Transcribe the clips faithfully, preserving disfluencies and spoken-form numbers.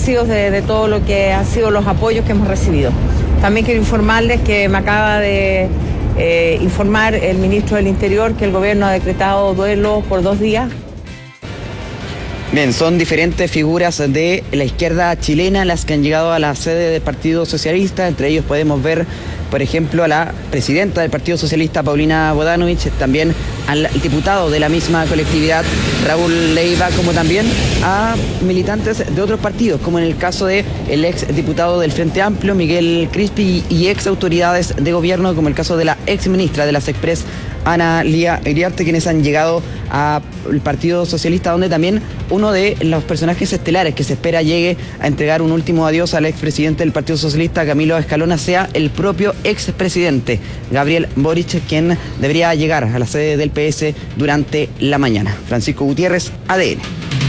agradecidos de, de todo lo que han sido los apoyos que hemos recibido. También quiero informarles que me acaba de eh, informar el ministro del Interior que el gobierno ha decretado duelo por dos días. Bien, son diferentes figuras de la izquierda chilena las que han llegado a la sede del Partido Socialista. Entre ellos podemos ver, por ejemplo, a la presidenta del Partido Socialista, Paulina Bodanovich, también al diputado de la misma colectividad, Raúl Leiva, como también a militantes de otros partidos, como en el caso del ex diputado del Frente Amplio, Miguel Crispi, y ex autoridades de gobierno, como el caso de la ex ministra de las Express, Ana Lía Iriarte, quienes han llegado al Partido Socialista, donde también uno de los personajes estelares que se espera llegue a entregar un último adiós al expresidente del Partido Socialista, Camilo Escalona, sea el propio expresidente Gabriel Boric, quien debería llegar a la sede del P S durante la mañana. Francisco Gutiérrez, A D N.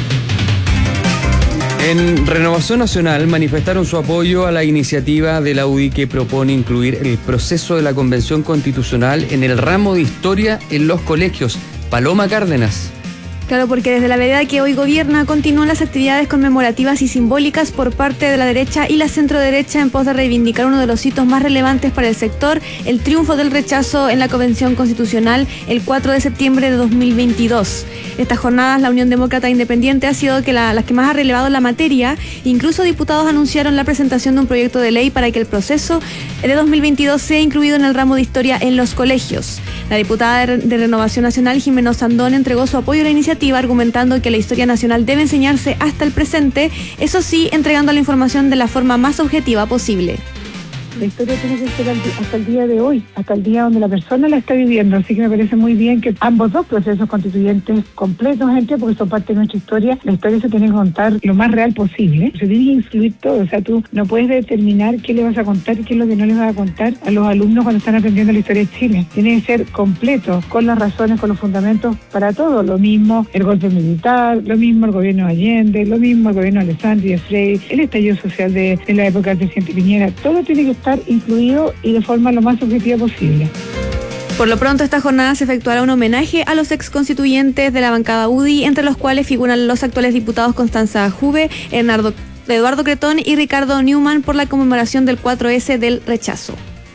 En Renovación Nacional manifestaron su apoyo a la iniciativa de la U D I que propone incluir el proceso de la Convención Constitucional en el ramo de Historia en los colegios. Paloma Cárdenas. Claro, porque desde la vereda que hoy gobierna continúan las actividades conmemorativas y simbólicas por parte de la derecha y la centroderecha en pos de reivindicar uno de los hitos más relevantes para el sector, el triunfo del rechazo en la Convención Constitucional el cuatro de septiembre de dos mil veintidós. Estas jornadas, la Unión Demócrata Independiente ha sido que la, las que más ha relevado la materia. Incluso diputados anunciaron la presentación de un proyecto de ley para que el proceso de dos mil veintidós sea incluido en el ramo de Historia en los colegios. La diputada de, de Renovación Nacional, Jimena Sandón, entregó su apoyo a la iniciativa, argumentando que la historia nacional debe enseñarse hasta el presente, eso sí, entregando la información de la forma más objetiva posible. La historia tiene que ser hasta el día de hoy, hasta el día donde la persona la está viviendo, así que me parece muy bien que ambos dos procesos constituyentes completos, gente, porque son parte de nuestra historia. La historia se tiene que contar lo más real posible, se tiene que incluir todo, o sea, tú no puedes determinar qué le vas a contar y qué es lo que no les vas a contar a los alumnos cuando están aprendiendo la historia de Chile. Tiene que ser completo, con las razones, con los fundamentos para todo, lo mismo el golpe militar, lo mismo el gobierno de Allende, lo mismo el gobierno de Alessandri, de Frei, el estallido social de, de la época del presidente Piñera, todo tiene que estar incluido y de forma lo más objetiva posible. Por lo pronto, esta jornada se efectuará un homenaje a los ex constituyentes de la bancada U D I, entre los cuales figuran los actuales diputados Constanza Juve, Hernando, Eduardo Cretón y Ricardo Newman, por la conmemoración del cuatro ese del rechazo.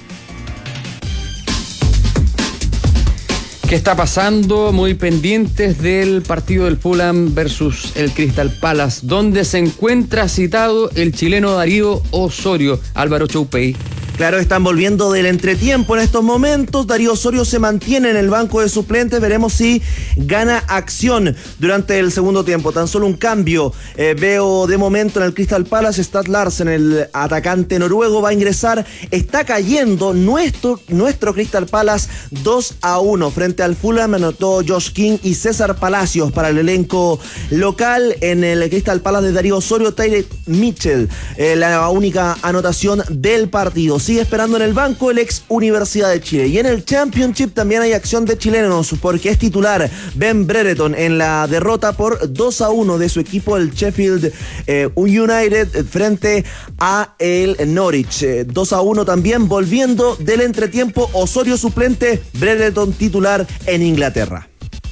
¿Qué está pasando? Muy pendientes del partido del Fulham versus el Crystal Palace, donde se encuentra citado el chileno Darío Osorio. Álvaro Choupey. Claro, están volviendo del entretiempo en estos momentos. Darío Osorio se mantiene en el banco de suplentes. Veremos si gana acción durante el segundo tiempo. Tan solo un cambio eh, veo de momento en el Crystal Palace. Stad Larsen, el atacante noruego, va a ingresar. Está cayendo nuestro, nuestro Crystal Palace dos a uno frente al Fulham. Anotó Josh King y César Palacios para el elenco local. En el Crystal Palace de Darío Osorio, Tyler Mitchell, eh, la única anotación del partido. Sigue esperando en el banco el ex Universidad de Chile. Y en el Championship también hay acción de chilenos, porque es titular Ben Brereton en la derrota por dos a uno de su equipo, el Sheffield eh, United, frente a el Norwich. Eh, dos a uno también, volviendo del entretiempo. Osorio suplente, Brereton titular en Inglaterra.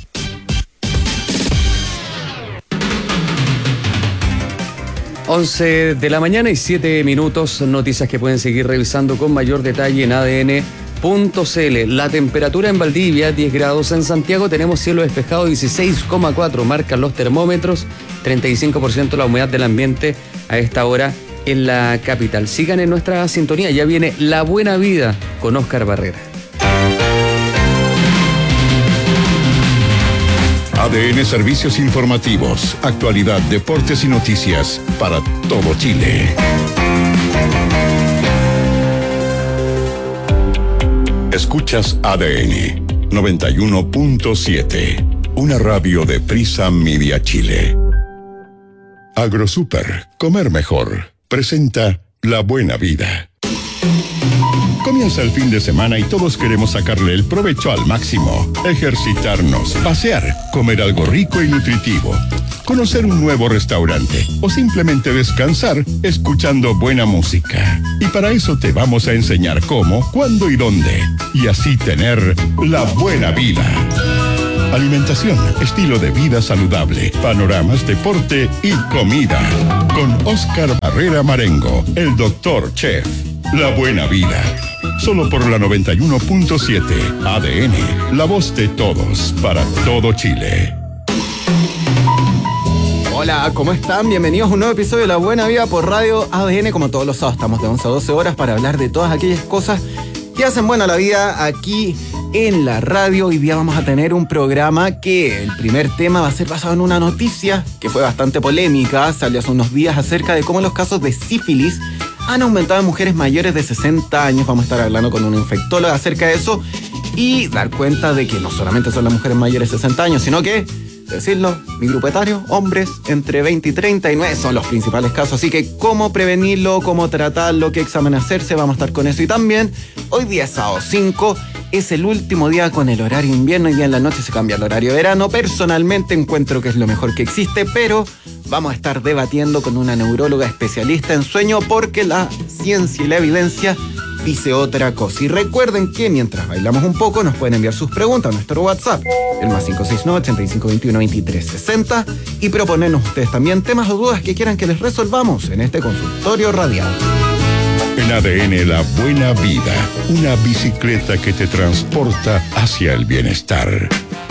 once de la mañana y siete minutos, noticias que pueden seguir revisando con mayor detalle en A D N punto C L. La temperatura en Valdivia, diez grados. En Santiago tenemos cielo despejado, dieciséis coma cuatro, marcan los termómetros, treinta y cinco por ciento la humedad del ambiente a esta hora en la capital. Sigan en nuestra sintonía, ya viene La Buena Vida con Oscar Barrera. A D N Servicios Informativos, actualidad, deportes y noticias para todo Chile. Escuchas A D N noventa y uno punto siete, una radio de Prisa Media Chile. AgroSuper, comer mejor, presenta La Buena Vida. Comienza el fin de semana y todos queremos sacarle el provecho al máximo. Ejercitarnos, pasear, comer algo rico y nutritivo, conocer un nuevo restaurante o simplemente descansar escuchando buena música. Y para eso te vamos a enseñar cómo, cuándo y dónde. Y así tener la buena vida. alimentación, estilo de vida saludable, panoramas, deporte y comida. Con Oscar Barrera Marengo, el doctor Chef. La buena vida. Solo por la noventa y uno punto siete A D N, la voz de todos, para todo Chile. Hola, ¿cómo están? Bienvenidos a un nuevo episodio de La Buena Vida por Radio A D N. Como todos los sábados, estamos de once a doce horas para hablar de todas aquellas cosas que hacen buena la vida aquí en la radio. Hoy día vamos a tener un programa que el primer tema va a ser basado en una noticia que fue bastante polémica. Salió hace unos días acerca de cómo los casos de sífilis han aumentado en mujeres mayores de sesenta años. Vamos a estar hablando con una infectóloga acerca de eso y dar cuenta de que no solamente son las mujeres mayores de sesenta años, sino que, decirlo, mi grupo etario, hombres entre veinte y treinta y nueve son los principales casos. Así que cómo prevenirlo, cómo tratarlo, qué examen hacerse, vamos a estar con eso. Y también, hoy día sábado cinco, es el último día con el horario invierno y día en la noche se cambia el horario verano. Personalmente encuentro que es lo mejor que existe, pero vamos a estar debatiendo con una neuróloga especialista en sueño porque la ciencia y la evidencia dice otra cosa. Y recuerden que mientras bailamos un poco nos pueden enviar sus preguntas a nuestro WhatsApp, el más cinco seis nueve, ochenta y cinco veintiuno, veintitrés sesenta, y proponernos ustedes también temas o dudas que quieran que les resolvamos en este consultorio radial. En A D N La Buena Vida, una bicicleta que te transporta hacia el bienestar.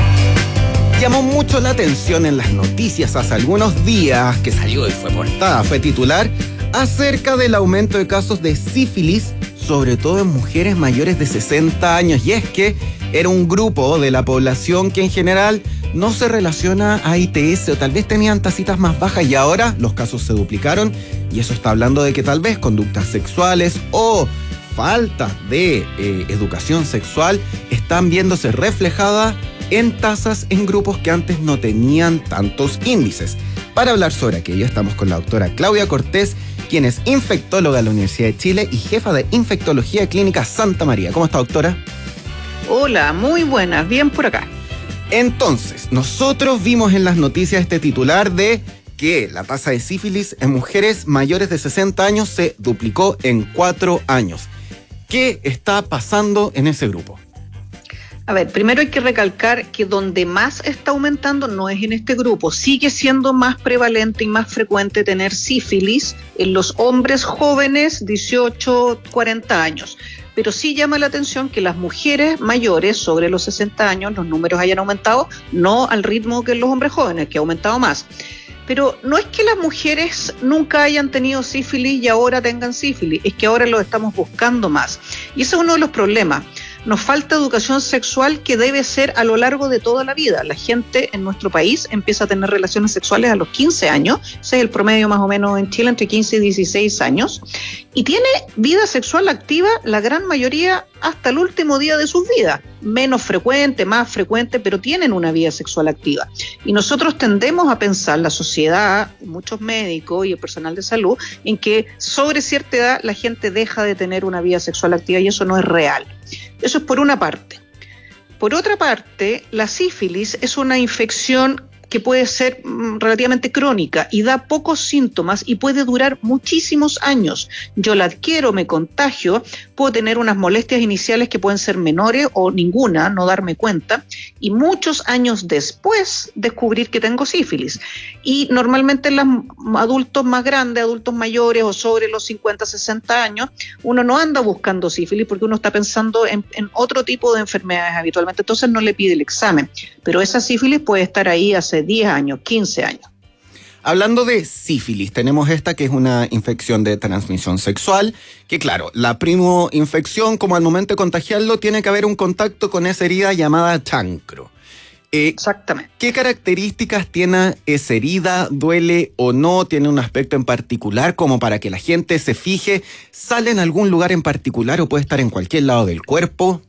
Llamó mucho la atención en las noticias hace algunos días, que salió y fue portada, fue titular, acerca del aumento de casos de sífilis, sobre todo en mujeres mayores de sesenta años. Y es que era un grupo de la población que en general no se relaciona a I T S o tal vez tenían tasitas más bajas y ahora los casos se duplicaron. Y eso está hablando de que tal vez conductas sexuales o falta de eh, educación sexual están viéndose reflejadas en tasas en grupos que antes no tenían tantos índices. Para hablar sobre aquello estamos con la doctora Claudia Cortés, quien es infectóloga de la Universidad de Chile y jefa de Infectología Clínica Santa María. ¿Cómo está, doctora? Hola, muy buenas, bien por acá. Entonces, nosotros vimos en las noticias este titular de que la tasa de sífilis en mujeres mayores de sesenta años se duplicó en cuatro años. ¿Qué está pasando en ese grupo? A ver, primero hay que recalcar que donde más está aumentando no es en este grupo. Sigue siendo más prevalente y más frecuente tener sífilis en los hombres jóvenes, dieciocho, cuarenta años. Pero sí llama la atención que las mujeres mayores sobre los sesenta años, los números hayan aumentado, no al ritmo que los hombres jóvenes, que ha aumentado más. Pero no es que las mujeres nunca hayan tenido sífilis y ahora tengan sífilis, es que ahora lo estamos buscando más. Y ese es uno de los problemas. Nos falta educación sexual que debe ser a lo largo de toda la vida. La gente en nuestro país empieza a tener relaciones sexuales a los quince años, ese es el promedio más o menos en Chile, entre quince y dieciséis años, y tiene vida sexual activa la gran mayoría hasta el último día de sus vidas. Menos frecuente, más frecuente, pero tienen una vida sexual activa. Y nosotros tendemos a pensar, la sociedad, muchos médicos y el personal de salud, en que sobre cierta edad la gente deja de tener una vida sexual activa y eso no es real. Eso es por una parte. Por otra parte, la sífilis es una infección que puede ser mm, relativamente crónica y da pocos síntomas y puede durar muchísimos años. Yo la adquiero, me contagio, puedo tener unas molestias iniciales que pueden ser menores o ninguna, no darme cuenta, y muchos años después descubrir que tengo sífilis. Y normalmente en los adultos más grandes, adultos mayores o sobre los cincuenta, sesenta años, uno no anda buscando sífilis porque uno está pensando en, en otro tipo de enfermedades habitualmente, entonces no le pide el examen. Pero esa sífilis puede estar ahí hace diez años, quince años. Hablando de sífilis, tenemos esta que es una infección de transmisión sexual, que claro, la primo infección, como al momento de contagiarlo, tiene que haber un contacto con esa herida llamada chancro. Eh, Exactamente. ¿Qué características tiene esa herida? ¿Duele o no? ¿Tiene un aspecto en particular como para que la gente se fije? ¿Sale en algún lugar en particular o puede estar en cualquier lado del cuerpo?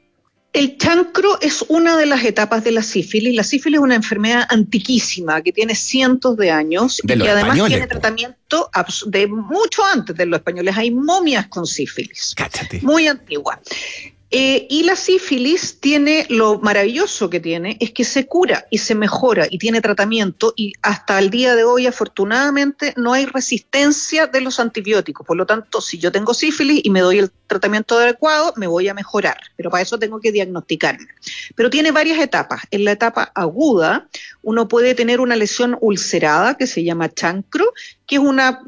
El chancro es una de las etapas de la sífilis. La sífilis es una enfermedad antiquísima que tiene cientos de años de y que además tiene po. tratamiento de mucho antes de los españoles. Hay momias con sífilis. Cáchate. Muy antigua. Eh, y la sífilis tiene, lo maravilloso que tiene, es que se cura y se mejora y tiene tratamiento, y hasta el día de hoy, afortunadamente, no hay resistencia de los antibióticos. Por lo tanto, si yo tengo sífilis y me doy el tratamiento adecuado, me voy a mejorar, pero para eso tengo que diagnosticarme. Pero tiene varias etapas. En la etapa aguda, uno puede tener una lesión ulcerada que se llama chancro, que es una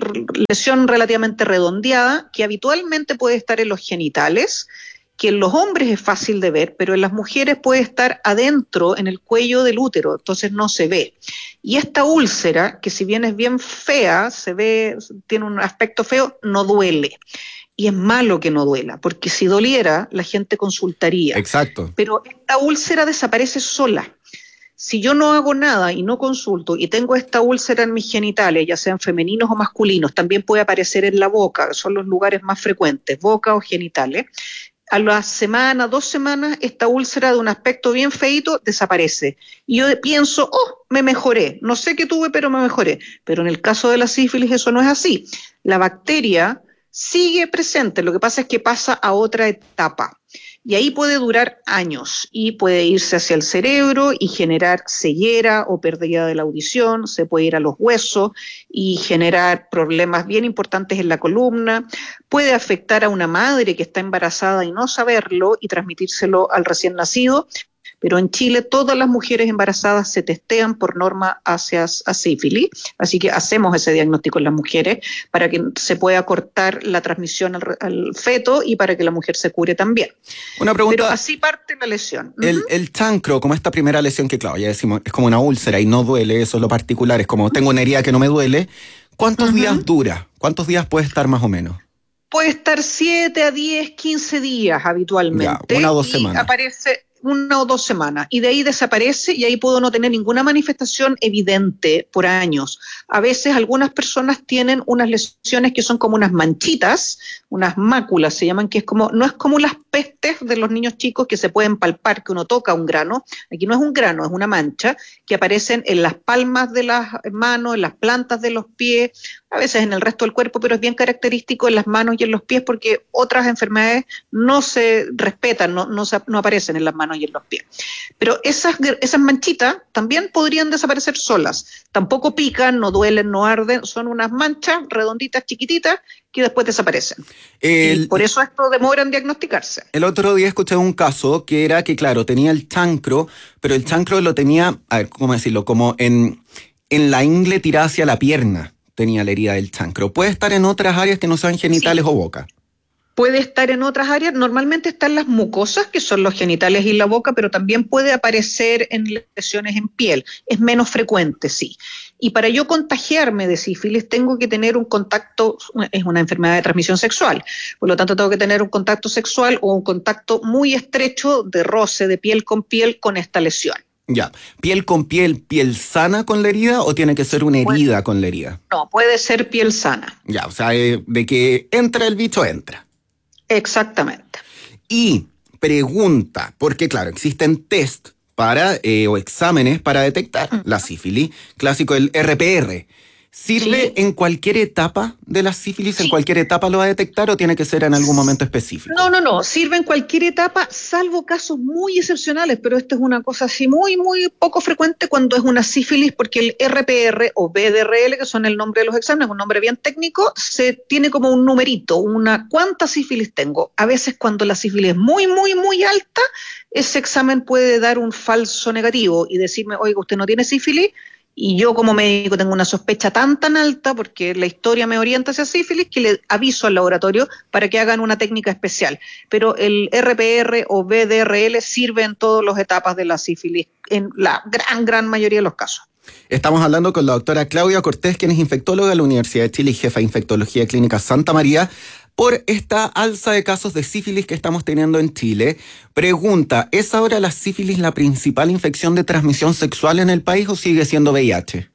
lesión relativamente redondeada, que habitualmente puede estar en los genitales, que en los hombres es fácil de ver, pero en las mujeres puede estar adentro, en el cuello del útero, entonces no se ve. Y esta úlcera, que si bien es bien fea, se ve, tiene un aspecto feo, no duele. Y es malo que no duela, porque si doliera, la gente consultaría. Exacto. Pero esta úlcera desaparece sola. Si yo no hago nada y no consulto y tengo esta úlcera en mis genitales, ya sean femeninos o masculinos, también puede aparecer en la boca, son los lugares más frecuentes, boca o genitales. A la semana, dos semanas, esta úlcera de un aspecto bien feíto desaparece. Y yo pienso, oh, me mejoré. No sé qué tuve, pero me mejoré. Pero en el caso de la sífilis eso no es así. La bacteria sigue presente, lo que pasa es que pasa a otra etapa. Y ahí puede durar años y puede irse hacia el cerebro y generar ceguera o pérdida de la audición, se puede ir a los huesos y generar problemas bien importantes en la columna, puede afectar a una madre que está embarazada y no saberlo y transmitírselo al recién nacido. Pero en Chile todas las mujeres embarazadas se testean por norma hacia a sífilis, así que hacemos ese diagnóstico en las mujeres para que se pueda cortar la transmisión al, al feto y para que la mujer se cure también. Una pregunta. Pero así parte la lesión. El, uh-huh. el chancro, como esta primera lesión que, claro, ya decimos, es como una úlcera y no duele, eso es lo particular, es como tengo una herida que no me duele. ¿Cuántos uh-huh. días dura? ¿Cuántos días puede estar más o menos? Puede estar siete a diez, quince días habitualmente. Ya, una o dos y semanas. Aparece una o dos semanas, y de ahí desaparece y ahí puedo no tener ninguna manifestación evidente por años. A veces algunas personas tienen unas lesiones que son como unas manchitas, unas máculas se llaman, que es como, no es como las pestes de los niños chicos que se pueden palpar, que uno toca un grano. Aquí no es un grano, es una mancha que aparecen en las palmas de las manos, en las plantas de los pies, a veces en el resto del cuerpo, pero es bien característico en las manos y en los pies porque otras enfermedades no se respetan, no, no, se, no aparecen en las manos y en los pies. Pero esas, esas manchitas también podrían desaparecer solas. Tampoco pican, no duelen, no arden, son unas manchas redonditas, chiquititas, que después desaparecen. El, y por eso esto demora en diagnosticarse. El otro día escuché un caso que era que, claro, tenía el chancro, pero el chancro lo tenía, a ver, ¿cómo decirlo? Como en, en la ingle tirada hacia la pierna tenía la herida del chancro. ¿Puede estar en otras áreas que no sean genitales sí. o boca? Puede estar en otras áreas, normalmente están las mucosas, que son los genitales y la boca, pero también puede aparecer en lesiones en piel. Es menos frecuente, sí. Y para yo contagiarme de sífilis tengo que tener un contacto, es una enfermedad de transmisión sexual, por lo tanto tengo que tener un contacto sexual o un contacto muy estrecho de roce, de piel con piel con esta lesión. Ya, ¿piel con piel, piel sana con la herida o tiene que ser una herida puede, con la herida? No, puede ser piel sana. Ya, o sea, de que entra el bicho, entra. Exactamente. Y pregunta, porque claro, existen test para, eh, o exámenes para detectar uh-huh. la sífilis, clásico el R P R. ¿Sirve sí. en cualquier etapa de la sífilis? Sí. ¿En cualquier etapa lo va a detectar o tiene que ser en algún momento específico? No, no, no. Sirve en cualquier etapa, salvo casos muy excepcionales, pero esto es una cosa así muy, muy poco frecuente cuando es una sífilis, porque el R P R o B D R L, que son el nombre de los exámenes, un nombre bien técnico, se tiene como un numerito, una ¿cuánta sífilis tengo? A veces cuando la sífilis es muy, muy, muy alta, ese examen puede dar un falso negativo y decirme, oiga, usted no tiene sífilis. Y yo como médico tengo una sospecha tan tan alta, porque la historia me orienta hacia sífilis, que le aviso al laboratorio para que hagan una técnica especial. Pero el R P R o B D R L sirve en todas las etapas de la sífilis, en la gran, gran mayoría de los casos. Estamos hablando con la doctora Claudia Cortés, quien es infectóloga de la Universidad de Chile y jefa de Infectología Clínica Santa María, por esta alza de casos de sífilis que estamos teniendo en Chile. Pregunta, ¿es ahora la sífilis la principal infección de transmisión sexual en el país o sigue siendo V I H?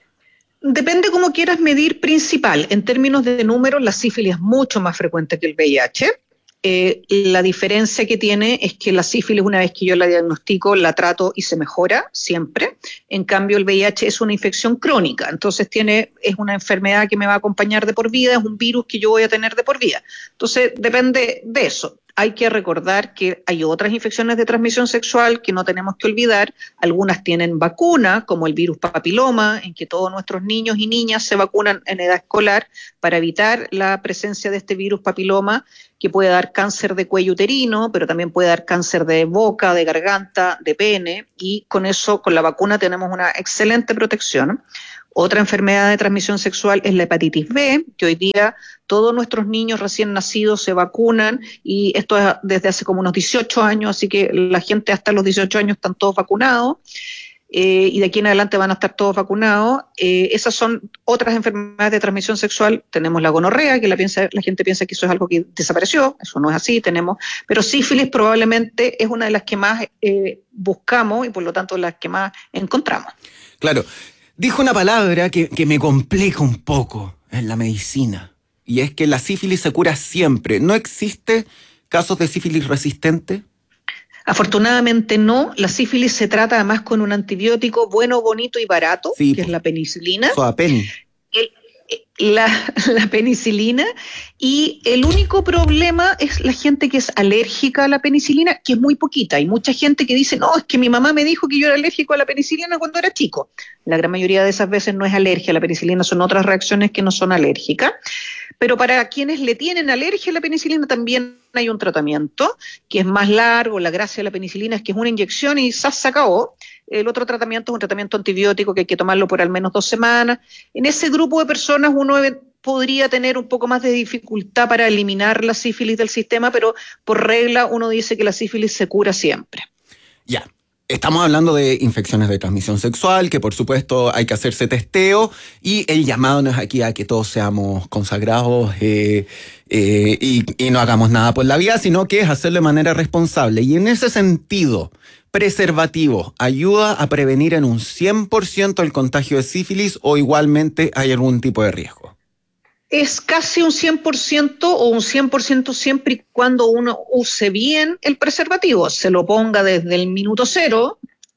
Depende cómo quieras medir principal. En términos de números, la sífilis es mucho más frecuente que el V I H. Eh, la diferencia que tiene es que la sífilis, una vez que yo la diagnostico, la trato y se mejora siempre. En cambio, el V I H es una infección crónica, entonces tiene, es una enfermedad que me va a acompañar de por vida, es un virus que yo voy a tener de por vida. Entonces, depende de eso. hay que recordar que hay otras infecciones de transmisión sexual que no tenemos que olvidar. Algunas tienen vacuna, como el virus papiloma, en que todos nuestros niños y niñas se vacunan en edad escolar para evitar la presencia de este virus papiloma, que puede dar cáncer de cuello uterino, pero también puede dar cáncer de boca, de garganta, de pene, y con eso, con la vacuna, tenemos una excelente protección. Otra enfermedad de transmisión sexual es la hepatitis B, que hoy día todos nuestros niños recién nacidos se vacunan, y esto es desde hace como unos dieciocho años, así que la gente hasta los dieciocho años están todos vacunados, eh, y de aquí en adelante van a estar todos vacunados. Eh, esas son otras enfermedades de transmisión sexual. Tenemos la gonorrea, que la, piensa, la gente piensa que eso es algo que desapareció, eso no es así, tenemos, pero sífilis probablemente es una de las que más eh, buscamos y por lo tanto las que más encontramos. Claro. Dijo una palabra que, que me complica un poco en la medicina, y es que la sífilis se cura siempre. ¿No existe casos de sífilis resistente? Afortunadamente no. La sífilis se trata además con un antibiótico bueno, bonito y barato, sí, que es la penicilina. Soapeni. El, La, la penicilina, y el único problema es la gente que es alérgica a la penicilina, que es muy poquita. Hay mucha gente que dice, no, es que mi mamá me dijo que yo era alérgico a la penicilina cuando era chico. La gran mayoría de esas veces no es alergia a la penicilina, son otras reacciones que no son alérgicas. Pero para quienes le tienen alergia a la penicilina también hay un tratamiento que es más largo. La gracia de la penicilina es que es una inyección y ¡zas! Se acabó. El otro tratamiento es un tratamiento antibiótico que hay que tomarlo por al menos dos semanas. En ese grupo de personas uno podría tener un poco más de dificultad para eliminar la sífilis del sistema, pero por regla uno dice que la sífilis se cura siempre. Ya. Estamos hablando de infecciones de transmisión sexual, que por supuesto hay que hacerse testeo, y el llamado no es aquí a que todos seamos consagrados eh, eh, y, y no hagamos nada por la vida, sino que es hacerlo de manera responsable. Y en ese sentido, preservativo, ¿ayuda a prevenir en un cien por ciento el contagio de sífilis o igualmente hay algún tipo de riesgo? Es casi un cien por ciento o un cien por ciento siempre y cuando uno use bien el preservativo, se lo ponga desde el minuto cero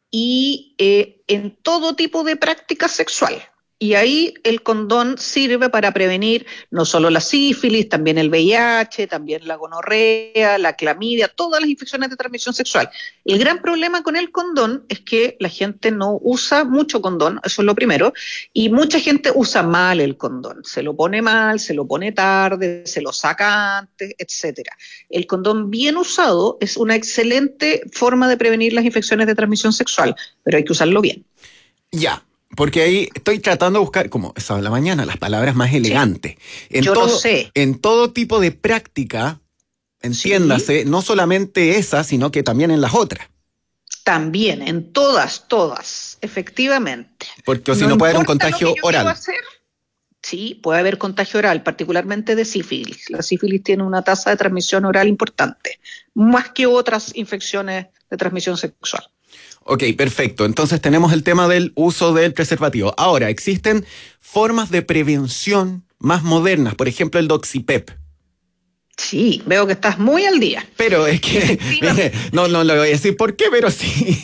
y eh, en todo tipo de práctica sexual. Y ahí el condón sirve para prevenir no solo la sífilis, también el V I H, también la gonorrea, la clamidia, todas las infecciones de transmisión sexual. El gran problema con el condón es que la gente no usa mucho condón, eso es lo primero, y mucha gente usa mal el condón. Se lo pone mal, se lo pone tarde, se lo saca antes, etcétera. El condón bien usado es una excelente forma de prevenir las infecciones de transmisión sexual, pero hay que usarlo bien. Ya. Porque ahí estoy tratando de buscar, como esa de la mañana, las palabras más elegantes. Sí, en yo todo, lo sé. En todo tipo de práctica, entiéndase, sí, no solamente esa, sino que también en las otras. También, en todas, todas, efectivamente. Porque si no, no puede haber un contagio oral. Sí, puede haber contagio oral, particularmente de sífilis. La sífilis tiene una tasa de transmisión oral importante, más que otras infecciones de transmisión sexual. Ok, perfecto. Entonces tenemos el tema del uso del preservativo. Ahora, existen formas de prevención más modernas, por ejemplo el Doxipep. Sí, veo que estás muy al día. Pero es que, mire, no, no le voy a decir por qué, pero sí.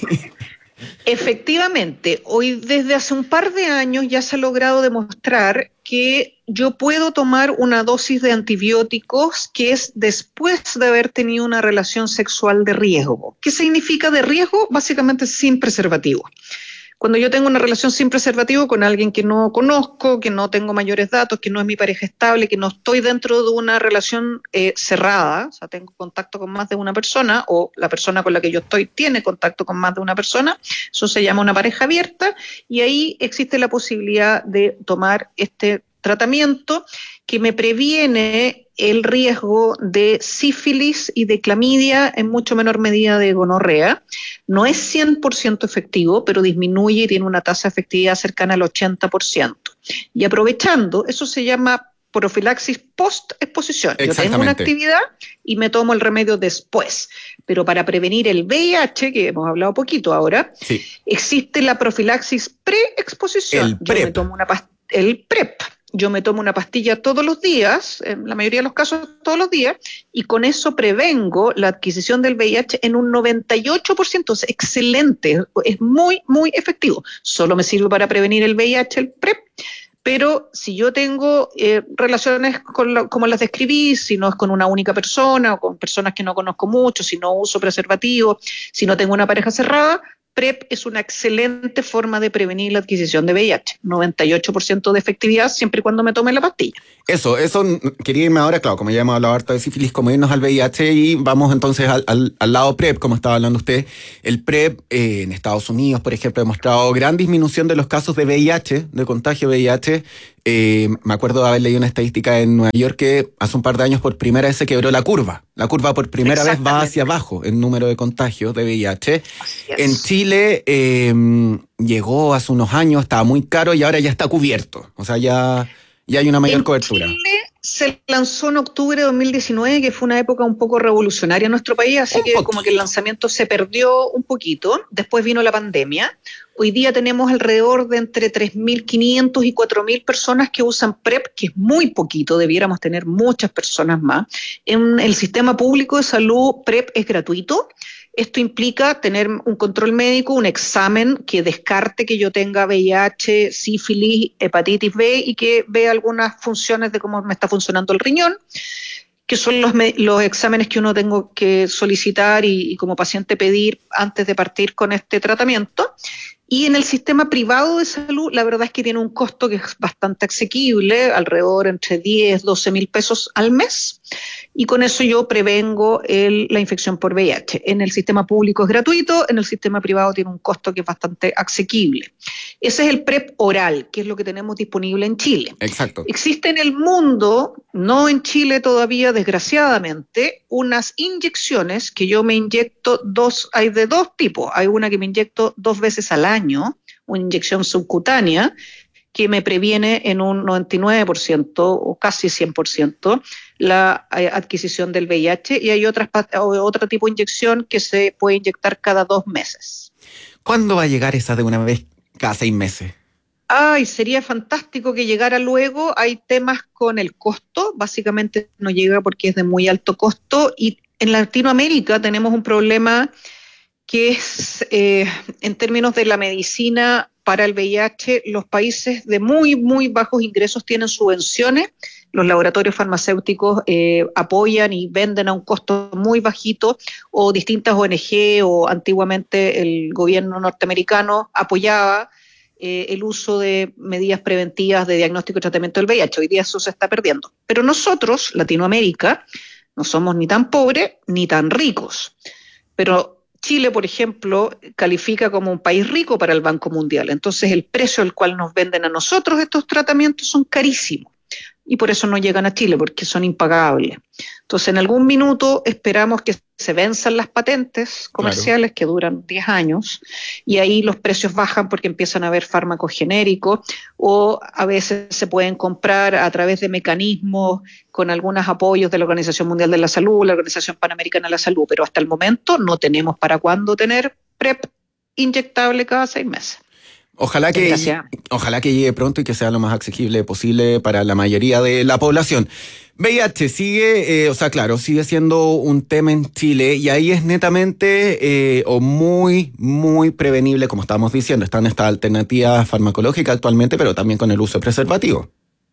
Efectivamente, hoy desde hace un par de años ya se ha logrado demostrar que yo puedo tomar una dosis de antibióticos que es después de haber tenido una relación sexual de riesgo. ¿Qué significa de riesgo? Básicamente sin preservativo. Cuando yo tengo una relación sin preservativo con alguien que no conozco, que no tengo mayores datos, que no es mi pareja estable, que no estoy dentro de una relación eh, cerrada, o sea, tengo contacto con más de una persona, o la persona con la que yo estoy tiene contacto con más de una persona, eso se llama una pareja abierta, y ahí existe la posibilidad de tomar este tratamiento que me previene el riesgo de sífilis y de clamidia, en mucho menor medida de gonorrea. No es cien por ciento efectivo, pero disminuye y tiene una tasa de efectividad cercana al ochenta por ciento. Y aprovechando, eso se llama profilaxis post-exposición. Yo tengo una actividad y me tomo el remedio después. Pero para prevenir el V I H, que hemos hablado poquito ahora, sí, existe la profilaxis pre-exposición. El PrEP. Yo me tomo una past- el PrEP. Yo me tomo una pastilla todos los días, en la mayoría de los casos todos los días, y con eso prevengo la adquisición del V I H en un noventa y ocho por ciento. Es excelente, es muy, muy efectivo. Solo me sirve para prevenir el V I H, el PrEP, Pero si yo tengo eh, relaciones con lo, como las describí, si no es con una única persona o con personas que no conozco mucho, si no uso preservativo, si no tengo una pareja cerrada, PrEP es una excelente forma de prevenir la adquisición de V I H. noventa y ocho por ciento de efectividad siempre y cuando me tome la pastilla. Eso, eso quería irme ahora, claro, como ya hemos hablado harto de sífilis, como irnos al V I H y vamos entonces al, al, al lado PrEP, como estaba hablando usted. El PrEP eh, en Estados Unidos, por ejemplo, ha demostrado gran disminución de los casos de V I H, de contagio de V I H. Eh, me acuerdo de haber leído una estadística en Nueva York que hace un par de años por primera vez se quebró la curva. La curva por primera vez va hacia abajo en número de contagios de V I H. En Chile eh, llegó hace unos años, estaba muy caro y ahora ya está cubierto. O sea, ya, ya hay una mayor en cobertura. Chile se lanzó en octubre de dos mil diecinueve, que fue una época un poco revolucionaria en nuestro país, así un que poquito. Como que el lanzamiento se perdió un poquito. Después vino la pandemia. Hoy día tenemos alrededor de entre tres mil quinientos y cuatro mil personas que usan PrEP, que es muy poquito, debiéramos tener muchas personas más. En el sistema público de salud, PrEP es gratuito. Esto implica tener un control médico, un examen que descarte que yo tenga V I H, sífilis, hepatitis B y que vea algunas funciones de cómo me está funcionando el riñón, que son los, los exámenes que uno tengo que solicitar y, y como paciente pedir antes de partir con este tratamiento. Y en el sistema privado de salud, la verdad es que tiene un costo que es bastante asequible, alrededor entre diez, doce mil pesos al mes. Y con eso yo prevengo el, la infección por V I H. En el sistema público es gratuito, en el sistema privado tiene un costo que es bastante asequible. Ese es el PrEP oral, que es lo que tenemos disponible en Chile. Exacto. Existe en el mundo, no en Chile todavía, desgraciadamente, unas inyecciones que yo me inyecto dos, hay de dos tipos. Hay una que me inyecto dos veces al año, una inyección subcutánea, que me previene en un noventa y nueve por ciento o casi cien por ciento la adquisición del V I H, y hay otras, otro tipo de inyección que se puede inyectar cada dos meses. ¿Cuándo va a llegar esa de una vez cada seis meses? Ay, sería fantástico que llegara luego. Hay temas con el costo, básicamente no llega porque es de muy alto costo, y en Latinoamérica tenemos un problema que es, eh, en términos de la medicina para el V I H, los países de muy, muy bajos ingresos tienen subvenciones. Los laboratorios farmacéuticos eh, apoyan y venden a un costo muy bajito, o distintas O N G, o antiguamente el gobierno norteamericano apoyaba eh, el uso de medidas preventivas de diagnóstico y tratamiento del V I H. Hoy día eso se está perdiendo. Pero nosotros, Latinoamérica, no somos ni tan pobres ni tan ricos. Pero Chile, por ejemplo, califica como un país rico para el Banco Mundial. Entonces, el precio al cual nos venden a nosotros estos tratamientos son carísimos. Y por eso no llegan a Chile, porque son impagables. Entonces, en algún minuto esperamos que se venzan las patentes comerciales, claro, que duran diez años, y ahí los precios bajan porque empiezan a haber fármacos genéricos, o a veces se pueden comprar a través de mecanismos con algunos apoyos de la Organización Mundial de la Salud, la Organización Panamericana de la Salud, pero hasta el momento no tenemos para cuándo tener PrEP inyectable cada seis meses. Ojalá que, ojalá que llegue pronto y que sea lo más accesible posible para la mayoría de la población. V I H sigue, eh, o sea, claro, sigue siendo un tema en Chile y ahí es netamente eh, o muy, muy prevenible, como estábamos diciendo. Están estas alternativas farmacológicas actualmente, pero también con el uso de preservativo.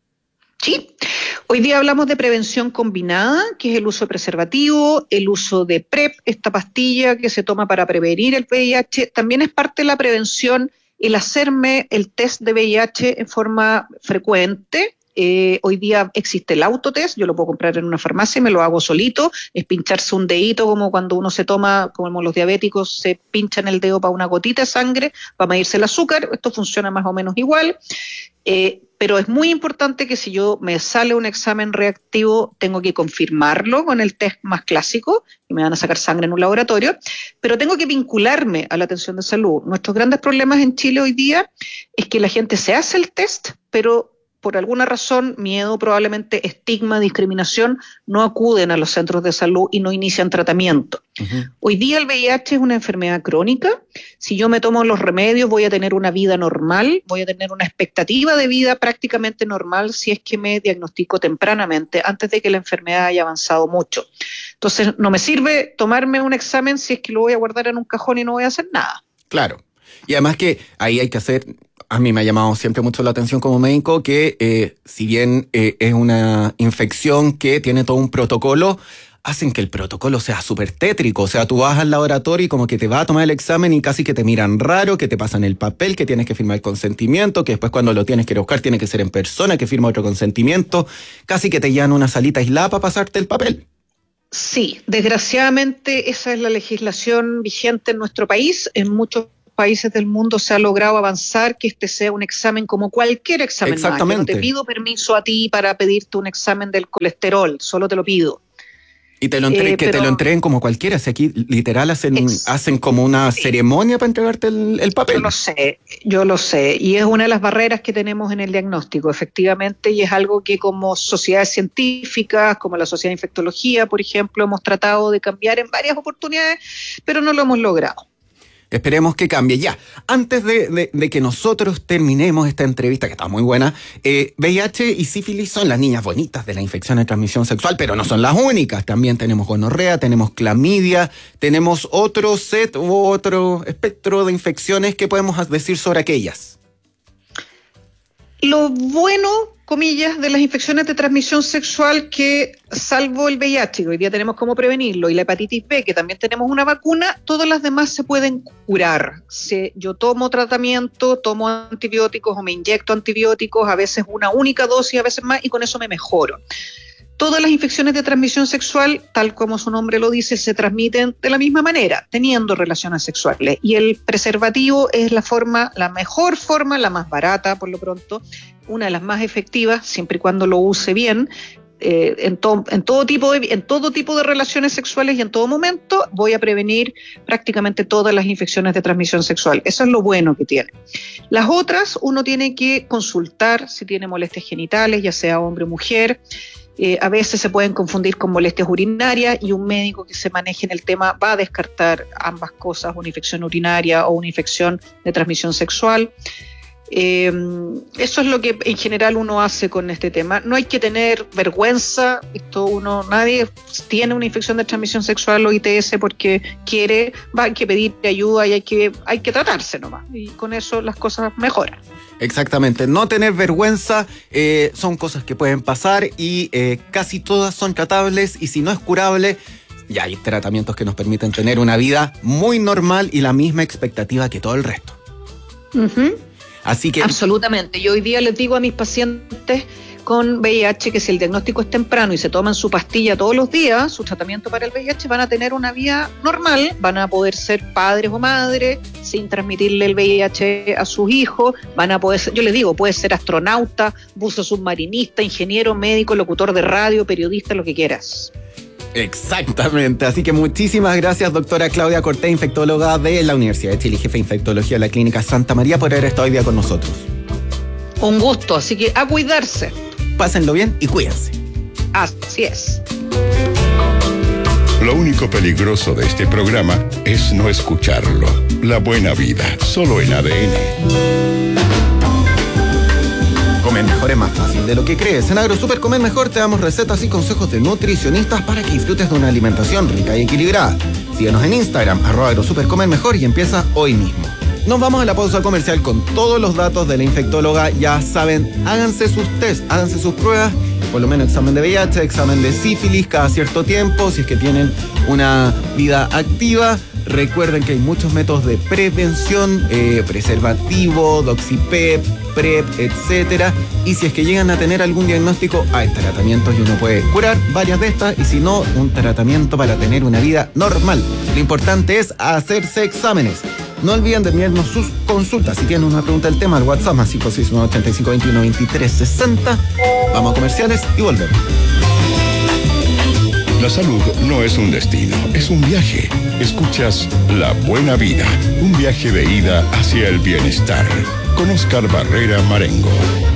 Sí. Hoy día hablamos de prevención combinada, que es el uso de preservativo, el uso de PrEP, esta pastilla que se toma para prevenir el V I H. También es parte de la prevención el hacerme el test de V I H en forma frecuente. Eh, hoy día existe el autotest, yo lo puedo comprar en una farmacia y me lo hago solito. Es pincharse un dedito, como cuando uno se toma, como los diabéticos se pinchan el dedo para una gotita de sangre, para medirse el azúcar. Esto funciona más o menos igual. Eh, pero es muy importante que si yo me sale un examen reactivo, tengo que confirmarlo con el test más clásico, y me van a sacar sangre en un laboratorio, pero tengo que vincularme a la atención de salud. Nuestros grandes problemas en Chile hoy día es que la gente se hace el test, pero por alguna razón, miedo, probablemente estigma, discriminación, no acuden a los centros de salud y no inician tratamiento. Uh-huh. Hoy día el V I H es una enfermedad crónica. Si yo me tomo los remedios, voy a tener una vida normal, voy a tener una expectativa de vida prácticamente normal si es que me diagnostico tempranamente, antes de que la enfermedad haya avanzado mucho. Entonces, no me sirve tomarme un examen si es que lo voy a guardar en un cajón y no voy a hacer nada. Claro. Y además que ahí hay que hacer a mí me ha llamado siempre mucho la atención como médico que eh, si bien eh, es una infección que tiene todo un protocolo, hacen que el protocolo sea súper tétrico. O sea, tú vas al laboratorio y como que te va a tomar el examen y casi que te miran raro, que te pasan el papel, que tienes que firmar el consentimiento, que después cuando lo tienes que ir a buscar tiene que ser en persona, que firma otro consentimiento, casi que te llevan una salita aislada para pasarte el papel. Sí, desgraciadamente esa es la legislación vigente en nuestro país. En muchos países del mundo se ha logrado avanzar que este sea un examen como cualquier examen. Exactamente. Más. Yo no te pido permiso a ti para pedirte un examen del colesterol, solo te lo pido. Y te lo entre- Eh, que pero- te lo entreguen como cualquiera. Si aquí literal hacen, Ex- hacen como una ceremonia para entregarte el, el papel. Yo lo sé, yo lo sé. Y es una de las barreras que tenemos en el diagnóstico, efectivamente, y es algo que como sociedades científicas, como la Sociedad de Infectología, por ejemplo, hemos tratado de cambiar en varias oportunidades, pero no lo hemos logrado. Esperemos que cambie. Ya, antes de, de, de que nosotros terminemos esta entrevista, que está muy buena, eh, V I H y sífilis son las niñas bonitas de la infección de transmisión sexual, pero no son las únicas. También tenemos gonorrea, tenemos clamidia, tenemos otro set u otro espectro de infecciones que podemos decir sobre aquellas. Lo bueno, comillas, de las infecciones de transmisión sexual que, salvo el V I H, que hoy día tenemos cómo prevenirlo, y la hepatitis B, que también tenemos una vacuna, todas las demás se pueden curar. Si yo tomo tratamiento, tomo antibióticos o me inyecto antibióticos, a veces una única dosis, a veces más, y con eso me mejoro. Todas las infecciones de transmisión sexual, tal como su nombre lo dice, se transmiten de la misma manera, teniendo relaciones sexuales. Y el preservativo es la forma, la mejor forma, la más barata por lo pronto, una de las más efectivas, siempre y cuando lo use bien, eh, en, to, en, todo tipo de, en todo tipo de relaciones sexuales y en todo momento voy a prevenir prácticamente todas las infecciones de transmisión sexual. Eso es lo bueno que tiene. Las otras, uno tiene que consultar si tiene molestias genitales, ya sea hombre o mujer. Eh, a veces se pueden confundir con molestias urinarias y un médico que se maneje en el tema va a descartar ambas cosas, una infección urinaria o una infección de transmisión sexual. Eh, eso es lo que en general uno hace con este tema. No hay que tener vergüenza. Esto uno, nadie tiene una infección de transmisión sexual o I T S porque quiere, va, hay que pedir ayuda y hay que, hay que tratarse nomás. Y con eso las cosas mejoran. Exactamente, no tener vergüenza, eh, son cosas que pueden pasar y eh, casi todas son tratables, y si no es curable, ya hay tratamientos que nos permiten tener una vida muy normal y la misma expectativa que todo el resto. Uh-huh. Así que... Absolutamente. Yo hoy día les digo a mis pacientes con V I H que si el diagnóstico es temprano y se toman su pastilla todos los días, su tratamiento para el V I H, van a tener una vida normal, van a poder ser padres o madres sin transmitirle el V I H a sus hijos, van a poder ser, yo les digo, puede ser astronauta, buzo submarinista, ingeniero, médico, locutor de radio, periodista, lo que quieras. Exactamente, así que muchísimas gracias, doctora Claudia Cortés, infectóloga de la Universidad de Chile, jefe de infectología de la Clínica Santa María, por haber estado hoy día con nosotros. Un gusto, así que a cuidarse. Pásenlo bien y cuídense. Así es. Lo único peligroso de este programa es no escucharlo. La buena vida, solo en A D N. Comer mejor es más fácil de lo que crees. En AgroSuper Comer Mejor te damos recetas y consejos de nutricionistas para que disfrutes de una alimentación rica y equilibrada. Síguenos en Instagram, arroba AgroSuper Comer Mejor, y empieza hoy mismo. Nos vamos a la pausa comercial con todos los datos de la infectóloga. Ya saben, háganse sus test, háganse sus pruebas, por lo menos examen de V I H, examen de sífilis cada cierto tiempo, si es que tienen una vida activa. Recuerden que hay muchos métodos de prevención, eh, preservativo, doxipep, PrEP, etcétera. Y si es que llegan a tener algún diagnóstico, hay tratamientos y uno puede curar varias de estas, y si no, un tratamiento para tener una vida normal. Lo importante es hacerse exámenes. No olviden de enviarnos sus consultas. Si tienen una pregunta del tema, al WhatsApp más cinco seis uno, ochenta y cinco veintiuno, veintitrés sesenta. Vamos a comerciales y volvemos. La salud no es un destino, es un viaje. Escuchas La Buena Vida, un viaje de ida hacia el bienestar. Con Oscar Barrera Marengo.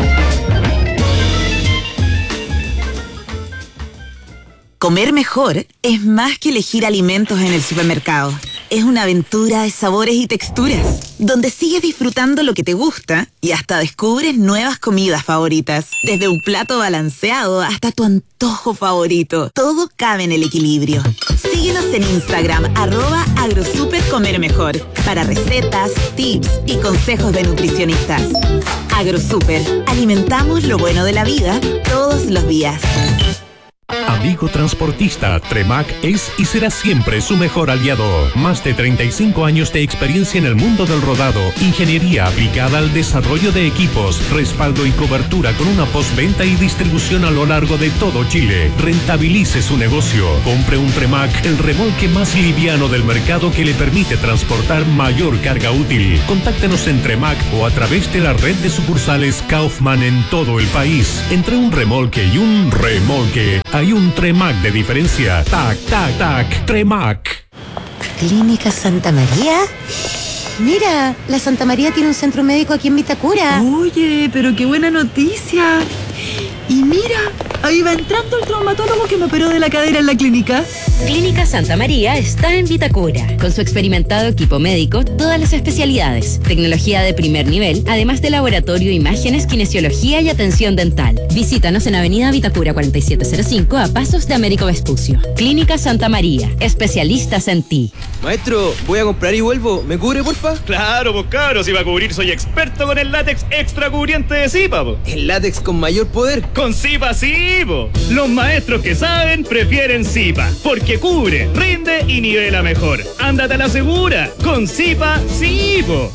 Comer mejor es más que elegir alimentos en el supermercado. Es una aventura de sabores y texturas, donde sigues disfrutando lo que te gusta y hasta descubres nuevas comidas favoritas. Desde un plato balanceado hasta tu antojo favorito, todo cabe en el equilibrio. Síguenos en Instagram, arroba agrosupercomermejor, para recetas, tips y consejos de nutricionistas. Agrosuper, alimentamos lo bueno de la vida todos los días. Amigo transportista, Tremac es y será siempre su mejor aliado. Más de treinta y cinco años de experiencia en el mundo del rodado, ingeniería aplicada al desarrollo de equipos, respaldo y cobertura con una postventa y distribución a lo largo de todo Chile. Rentabilice su negocio. Compre un Tremac, el remolque más liviano del mercado que le permite transportar mayor carga útil. Contáctenos en Tremac o a través de la red de sucursales Kaufman en todo el país. Entre un remolque y un remolque, hay un Tremac de diferencia. Tac, tac, tac, Tremac. ¿Clínica Santa María? Mira, la Santa María tiene un centro médico aquí en Vitacura. Oye, pero qué buena noticia. Y mira, ahí va entrando el traumatólogo que me operó de la cadera en la clínica. Clínica Santa María está en Vitacura. Con su experimentado equipo médico, todas las especialidades, tecnología de primer nivel, además de laboratorio, imágenes, kinesiología y atención dental. Visítanos en Avenida Vitacura cuarenta y siete cero cinco, a pasos de Américo Vespucio. Clínica Santa María, especialistas en ti. Maestro, voy a comprar y vuelvo. ¿Me cubre, porfa? Claro, pues cabros, si va a cubrir soy experto con el látex extra cubriente de Zipa, po. ¿El látex con mayor poder? Con Zipa sí, po. Los maestros que saben prefieren Zipa, porque cubre, rinde y nivela mejor. Ándate a la segura, con Zipa sí, po.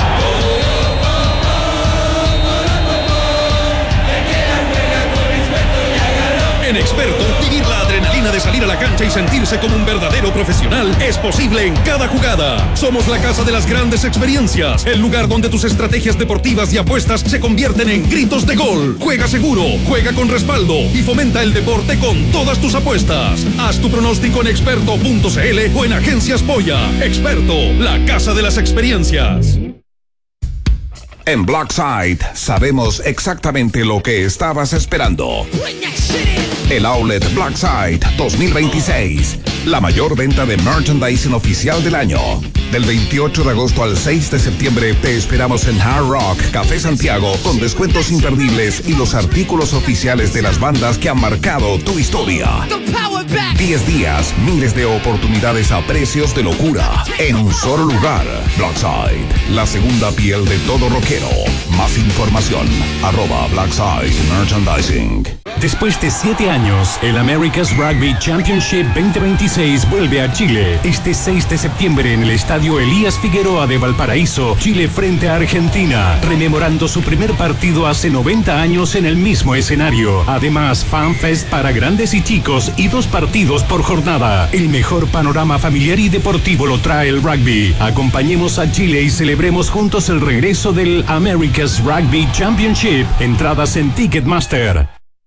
En Experto, vivir la adrenalina de salir a la cancha y sentirse como un verdadero profesional es posible en cada jugada. Somos la casa de las grandes experiencias, el lugar donde tus estrategias deportivas y apuestas se convierten en gritos de gol. Juega seguro, juega con respaldo y fomenta el deporte con todas tus apuestas. Haz tu pronóstico en experto punto c l o en Agencias Polla. Experto, la casa de las experiencias. En Blackside sabemos exactamente lo que estabas esperando. El Outlet Blackside dos mil veintiséis, la mayor venta de merchandising oficial del año. Del veintiocho de agosto al seis de septiembre te esperamos en Hard Rock Café Santiago con descuentos imperdibles y los artículos oficiales de las bandas que han marcado tu historia. diez días, miles de oportunidades a precios de locura en un solo lugar. Blackside, la segunda piel de todo rockero. Más información, arroba Blackside Merchandising. Después de siete años, el America's Rugby Championship veinte veintiséis vuelve a Chile. Este seis de septiembre en el Estadio Elías Figueroa de Valparaíso, Chile frente a Argentina, rememorando su primer partido hace noventa años en el mismo escenario. Además, FanFest para grandes y chicos y dos partidos por jornada. El mejor panorama familiar y deportivo lo trae el rugby. Acompañemos a Chile y celebremos juntos el regreso del America's Rugby Championship. Entradas en Ticketmaster.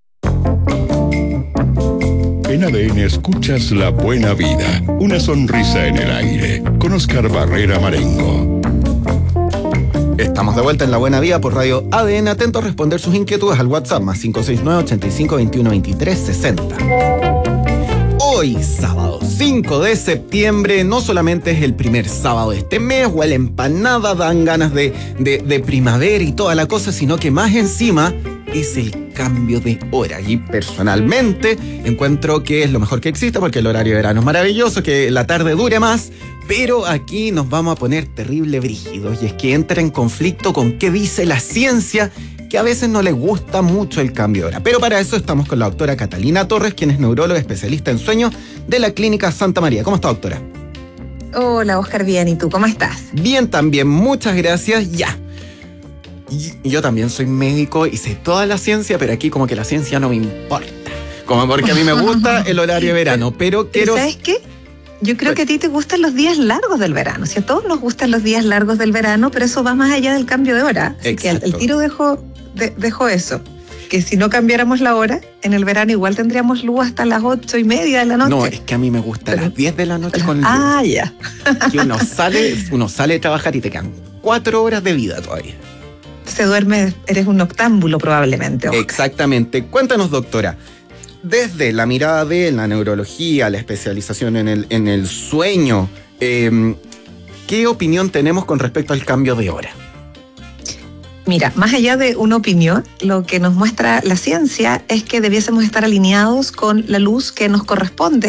En A D N escuchas La Buena Vida, una sonrisa en el aire, con Oscar Barrera Marengo. Estamos de vuelta en La Buena Vida por Radio A D N, atentos a responder sus inquietudes al WhatsApp más cinco seis nueve, ochenta y cinco, veintiuno, veintitrés, sesenta. Hoy, sábado cinco de septiembre, no solamente es el primer sábado de este mes, huele a empanada, dan ganas de, de, de primavera y toda la cosa, sino que más encima es el cambio de hora. Y personalmente encuentro que es lo mejor que existe porque el horario de verano es maravilloso, que la tarde dure más, pero aquí nos vamos a poner terrible brígidos y es que entra en conflicto con qué dice la ciencia, que a veces no le gusta mucho el cambio de hora. Pero para eso estamos con la doctora Catalina Torres, quien es neuróloga especialista en sueño de la Clínica Santa María. ¿Cómo está, doctora? Hola, Oscar, bien. ¿Y tú cómo estás? Bien también, muchas gracias. Ya. Y yo también soy médico y sé toda la ciencia, pero aquí como que la ciencia no me importa. Como porque a mí me gusta el horario de verano, pero quiero... ¿Sabes qué? Yo creo que a ti te gustan los días largos del verano. Si a todos nos gustan los días largos del verano, pero eso va más allá del cambio de hora. Así que el, el tiro dejó, de, dejó eso. Que si no cambiáramos la hora, en el verano igual tendríamos luz hasta las ocho y media de la noche. No, es que a mí me gusta pero, las diez de la noche con luz. Ah, ya. Que uno sale, uno sale a trabajar y te quedan cuatro horas de vida todavía. Se duerme, eres un noctámbulo probablemente. Oscar. Exactamente. Cuéntanos, doctora, desde la mirada de la neurología, la especialización en el, en el sueño, eh, ¿qué opinión tenemos con respecto al cambio de hora? Mira, más allá de una opinión, lo que nos muestra la ciencia es que debiésemos estar alineados con la luz que nos corresponde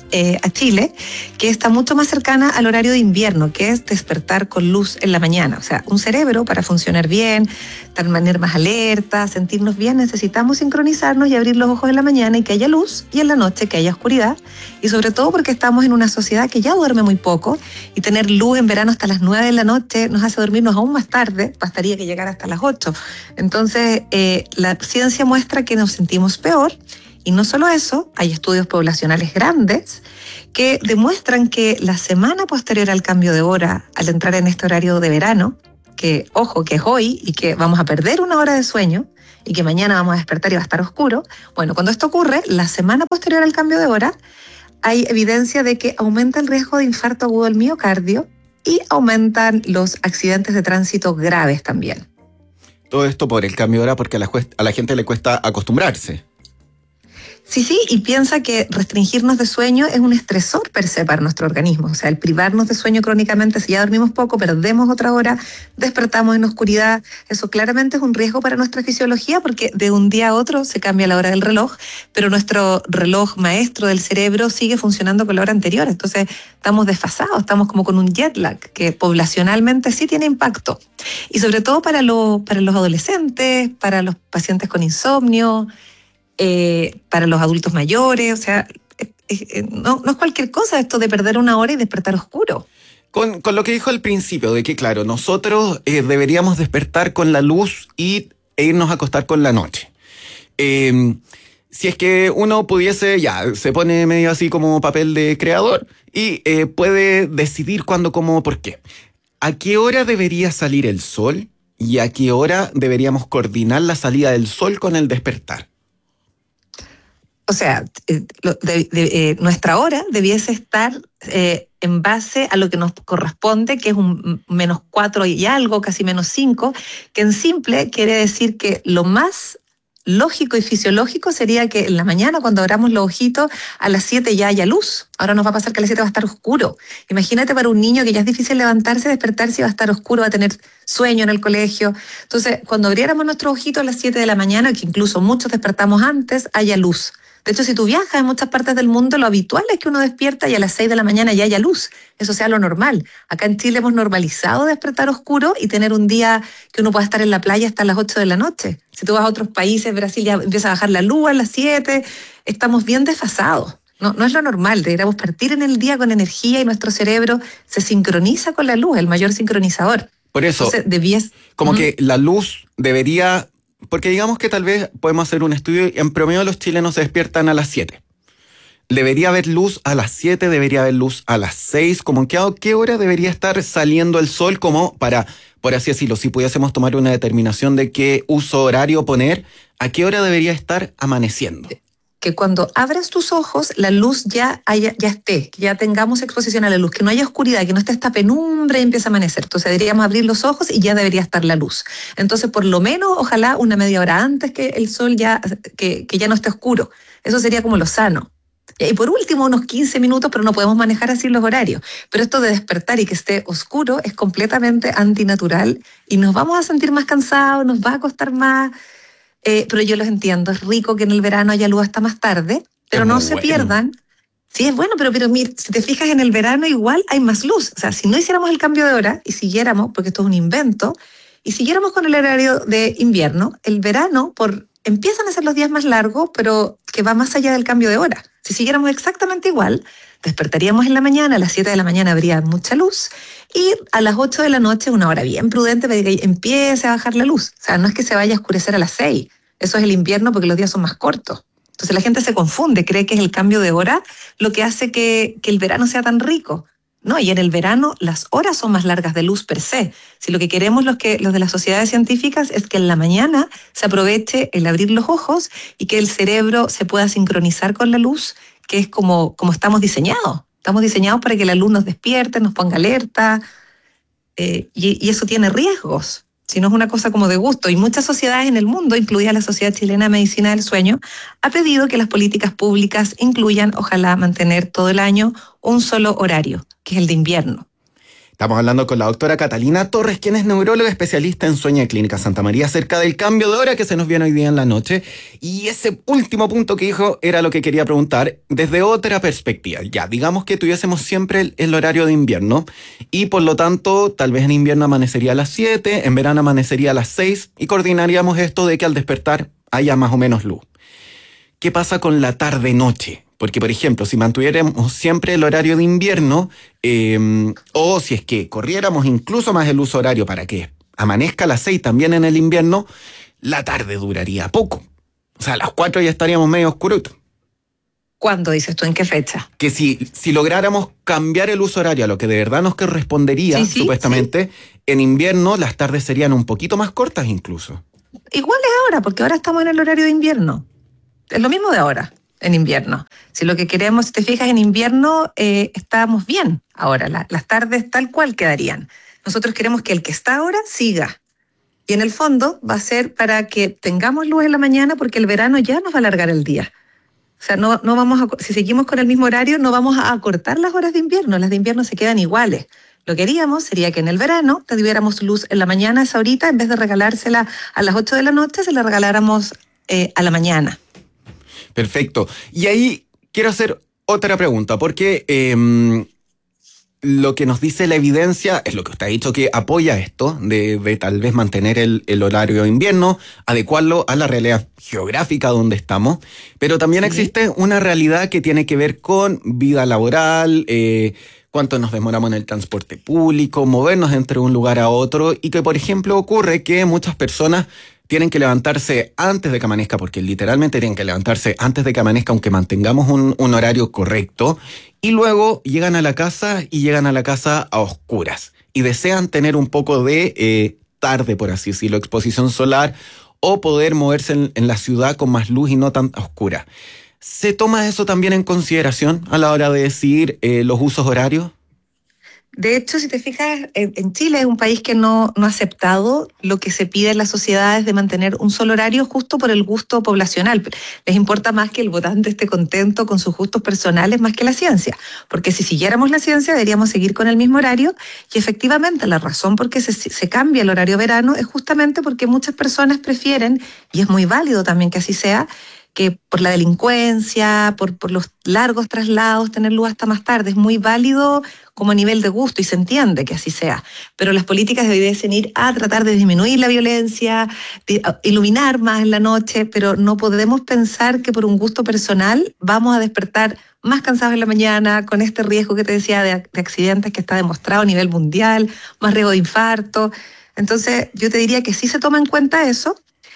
eh, a Chile, que está mucho más cercana al horario de invierno, que es despertar con luz en la mañana. O sea, un cerebro para funcionar bien, estar de manera más alerta, sentirnos bien, necesitamos sincronizarnos y abrir los ojos en la mañana y que haya luz, y en la noche que haya oscuridad, y sobre todo porque estamos en una sociedad que ya duerme muy poco, y tener luz en verano hasta las nueve de la noche nos hace dormirnos aún más tarde, bastaría que llegara hasta las ocho. Entonces, eh, la ciencia muestra que nos sentimos peor. Y no solo eso, hay estudios poblacionales grandes que demuestran que la semana posterior al cambio de hora, al entrar en este horario de verano, que, ojo, que es hoy y que vamos a perder una hora de sueño y que mañana vamos a despertar y va a estar oscuro, bueno, cuando esto ocurre, la semana posterior al cambio de hora, hay evidencia de que aumenta el riesgo de infarto agudo del miocardio y aumentan los accidentes de tránsito graves también. Todo esto por el cambio de hora, porque a la, a la gente le cuesta acostumbrarse. Sí, sí, y piensa que restringirnos de sueño es un estresor per se para nuestro organismo. O sea, el privarnos de sueño crónicamente, si ya dormimos poco, perdemos otra hora, despertamos en oscuridad, eso claramente es un riesgo para nuestra fisiología porque de un día a otro se cambia la hora del reloj, pero nuestro reloj maestro del cerebro sigue funcionando con la hora anterior. Entonces estamos desfasados, estamos como con un jet lag que poblacionalmente sí tiene impacto. Y sobre todo para, lo, para los adolescentes, para los pacientes con insomnio, Eh, para los adultos mayores, o sea, eh, eh, no, no es cualquier cosa esto de perder una hora y despertar oscuro. Con, con lo que dijo al principio, de que claro, nosotros eh, deberíamos despertar con la luz y, e irnos a acostar con la noche. Eh, si es que uno pudiese, ya, se pone medio así como papel de creador y eh, puede decidir cuándo, cómo, por qué. ¿A qué hora debería salir el sol y a qué hora deberíamos coordinar la salida del sol con el despertar? O sea, de, de, de, eh, nuestra hora debiese estar eh, en base a lo que nos corresponde, que es un menos cuatro y algo, casi menos cinco, que en simple quiere decir que lo más lógico y fisiológico sería que en la mañana, cuando abramos los ojitos, a las siete ya haya luz. Ahora nos va a pasar que a las siete va a estar oscuro. Imagínate para un niño que ya es difícil levantarse, despertarse y va a estar oscuro, va a tener sueño en el colegio. Entonces, cuando abriéramos nuestros ojitos a las siete de la mañana, que incluso muchos despertamos antes, haya luz. De hecho, si tú viajas en muchas partes del mundo, lo habitual es que uno despierta y a las seis de la mañana ya haya luz. Eso sea lo normal. Acá en Chile hemos normalizado despertar oscuro y tener un día que uno pueda estar en la playa hasta las ocho de la noche. Si tú vas a otros países, Brasil ya empieza a bajar la luz a las siete. Estamos bien desfasados. No, no es lo normal. Deberíamos partir en el día con energía y nuestro cerebro se sincroniza con la luz, el mayor sincronizador. Por eso, Entonces, debies... como uh-huh. que la luz debería... Porque digamos que tal vez podemos hacer un estudio y en promedio los chilenos se despiertan a las siete. ¿Debería haber luz a las siete? ¿Debería haber luz a las seis? ¿Cómo en qué, qué hora debería estar saliendo el sol? Como para, por así decirlo, si pudiésemos tomar una determinación de qué uso horario poner, ¿a qué hora debería estar amaneciendo? Que cuando abras tus ojos, la luz ya, haya, ya esté, que ya tengamos exposición a la luz, que no haya oscuridad, que no esté esta penumbra y empieza a amanecer. Entonces deberíamos abrir los ojos y ya debería estar la luz. Entonces, por lo menos, ojalá una media hora antes que el sol ya, que, que ya no esté oscuro. Eso sería como lo sano. Y por último, unos quince minutos, pero no podemos manejar así los horarios. Pero esto de despertar y que esté oscuro es completamente antinatural y nos vamos a sentir más cansados, nos va a costar más. Eh, pero yo los entiendo, es rico que en el verano haya luz hasta más tarde, pero no se bueno. pierdan. Sí, es bueno, pero, pero mira, si te fijas en el verano igual hay más luz. O sea, si no hiciéramos el cambio de hora y siguiéramos, porque esto es un invento, y siguiéramos con el horario de invierno, el verano por empiezan a ser los días más largos, pero que va más allá del cambio de hora. Si siguiéramos exactamente igual, despertaríamos en la mañana, a las siete de la mañana habría mucha luz, y a las ocho de la noche una hora bien prudente para que empiece a bajar la luz. O sea, no es que se vaya a oscurecer a las seis, eso es el invierno porque los días son más cortos. Entonces la gente se confunde, cree que es el cambio de hora lo que hace que, que el verano sea tan rico. No, y en el verano las horas son más largas de luz per se. Si lo que queremos los, que, los de las sociedades científicas es que en la mañana se aproveche el abrir los ojos y que el cerebro se pueda sincronizar con la luz, que es como, como estamos diseñados. Estamos diseñados para que la luz nos despierte, nos ponga alerta, eh, y, y eso tiene riesgos. Si no es una cosa como de gusto. Y muchas sociedades en el mundo, incluida la Sociedad Chilena de Medicina del Sueño, ha pedido que las políticas públicas incluyan, ojalá, mantener todo el año un solo horario, que es el de invierno. Estamos hablando con la doctora Catalina Torres, quien es neuróloga especialista en sueño de Clínica Santa María, acerca del cambio de hora que se nos viene hoy día en la noche. Y ese último punto que dijo era lo que quería preguntar desde otra perspectiva. Ya, digamos que tuviésemos siempre el, el horario de invierno y por lo tanto tal vez en invierno amanecería a las siete, en verano amanecería a las seis y coordinaríamos esto de que al despertar haya más o menos luz. ¿Qué pasa con la tarde-noche? Porque, por ejemplo, si mantuviéramos siempre el horario de invierno, eh, o si es que corriéramos incluso más el uso horario para que amanezca a las seis también en el invierno, la tarde duraría poco. O sea, a las cuatro ya estaríamos medio oscuros. ¿Cuándo dices tú? ¿En qué fecha? Que si, si lográramos cambiar el uso horario a lo que de verdad nos correspondería, sí, sí, supuestamente, sí. En invierno las tardes serían un poquito más cortas incluso. Igual es ahora, porque ahora estamos en el horario de invierno. Es lo mismo de ahora. En invierno. Si lo que queremos, si te fijas, en invierno eh, estábamos bien ahora, la, las tardes tal cual quedarían. Nosotros queremos que el que está ahora siga. Y en el fondo va a ser para que tengamos luz en la mañana porque el verano ya nos va a alargar el día. O sea, no, no vamos a, si seguimos con el mismo horario, no vamos a acortar las horas de invierno. Las de invierno se quedan iguales. Lo que haríamos sería que en el verano tuviéramos luz en la mañana, esa horita, en vez de regalársela a las ocho de la noche, se la regaláramos eh, a la mañana. Perfecto. Y ahí quiero hacer otra pregunta, porque eh, lo que nos dice la evidencia es lo que usted ha dicho, que apoya esto, de, de tal vez mantener el, el horario de invierno, adecuarlo a la realidad geográfica donde estamos, pero también sí. Existe una realidad que tiene que ver con vida laboral, eh, cuánto nos demoramos en el transporte público, movernos entre un lugar a otro, y que, por ejemplo, ocurre que muchas personas tienen que levantarse antes de que amanezca, porque literalmente tienen que levantarse antes de que amanezca, aunque mantengamos un, un horario correcto, y luego llegan a la casa y llegan a la casa a oscuras, y desean tener un poco de eh, tarde, por así decirlo, exposición solar, o poder moverse en, en la ciudad con más luz y no tan oscura. ¿Se toma eso también en consideración a la hora de decidir eh, los usos horarios? De hecho, si te fijas, en Chile es un país que no, no ha aceptado lo que se pide en las sociedades de mantener un solo horario justo por el gusto poblacional. Les importa más que el votante esté contento con sus gustos personales más que la ciencia. Porque si siguiéramos la ciencia deberíamos seguir con el mismo horario y efectivamente la razón por qué se, se cambia el horario verano es justamente porque muchas personas prefieren, y es muy válido también que así sea, que por la delincuencia, por, por los largos traslados, tener luz hasta más tarde. Es muy válido como a nivel de gusto y se entiende que así sea. Pero las políticas debiesen ir a tratar de disminuir la violencia, de iluminar más en la noche, pero no podemos pensar que por un gusto personal vamos a despertar más cansados en la mañana, con este riesgo que te decía de, de accidentes que está demostrado a nivel mundial, más riesgo de infarto. Entonces yo te diría que sí se toma en cuenta eso,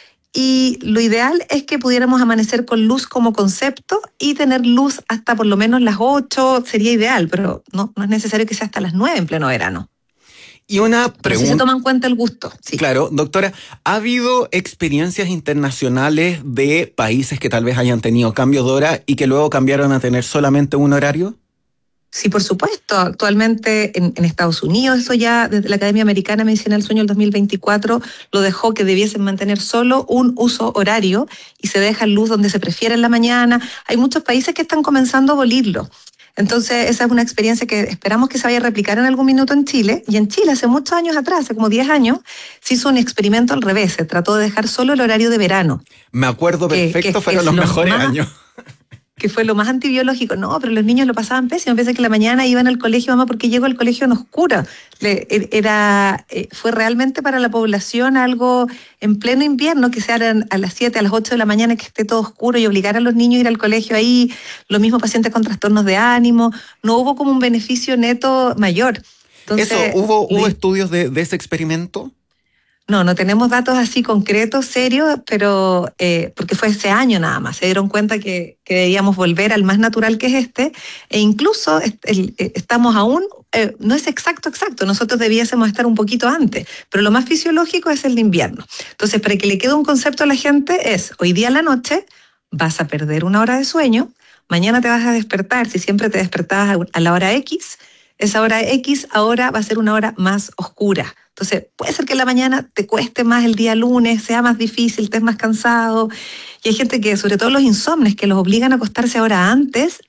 y lo ideal es que pudiéramos amanecer con luz como concepto y tener luz hasta por lo menos las ocho, sería ideal, pero no, no es necesario que sea hasta las nueve en pleno verano. Y una pregunta. Si se toma en cuenta el gusto. Sí. Claro, doctora, ¿ha habido experiencias internacionales de países que tal vez hayan tenido cambios de hora y que luego cambiaron a tener solamente un horario? Sí, por supuesto. Actualmente en, en Estados Unidos, eso ya desde la Academia Americana de Medicina del Sueño del dos mil veinticuatro lo dejó que debiesen mantener solo un uso horario y se deja luz donde se prefiere en la mañana. Hay muchos países que están comenzando a abolirlo. Entonces, esa es una experiencia que esperamos que se vaya a replicar en algún minuto en Chile. Y en Chile, hace muchos años atrás, hace como diez años, se hizo un experimento al revés. Se trató de dejar solo el horario de verano. Me acuerdo perfecto, que, que, fueron los mejores más... años. que fue lo más antibiológico. No, pero los niños lo pasaban pésimo. Pensé que la mañana iban al colegio, mamá, porque llegó al colegio en oscuro. Le, era, fue realmente para la población algo en pleno invierno, que se hagan a las siete, a las ocho de la mañana, que esté todo oscuro y obligar a los niños a ir al colegio ahí. Lo mismo pacientes con trastornos de ánimo. No hubo como un beneficio neto mayor. Entonces, ¿Eso, ¿Hubo, ¿hubo estudios de, de ese experimento? No, no tenemos datos así concretos, serios, pero eh, porque fue ese año nada más. Se dieron cuenta que, que debíamos volver al más natural que es este, e incluso est el, estamos aún, eh, no es exacto, exacto, nosotros debiésemos estar un poquito antes, pero lo más fisiológico es el de invierno. Entonces, para que le quede un concepto a la gente es, hoy día a la noche vas a perder una hora de sueño, mañana te vas a despertar, si siempre te despertabas a la hora X, esa hora X ahora va a ser una hora más oscura. Entonces, puede ser que en la mañana te cueste más el día lunes, sea más difícil, estés más cansado. Y hay gente que, sobre todo los insomnes, que los obligan a acostarse ahora antes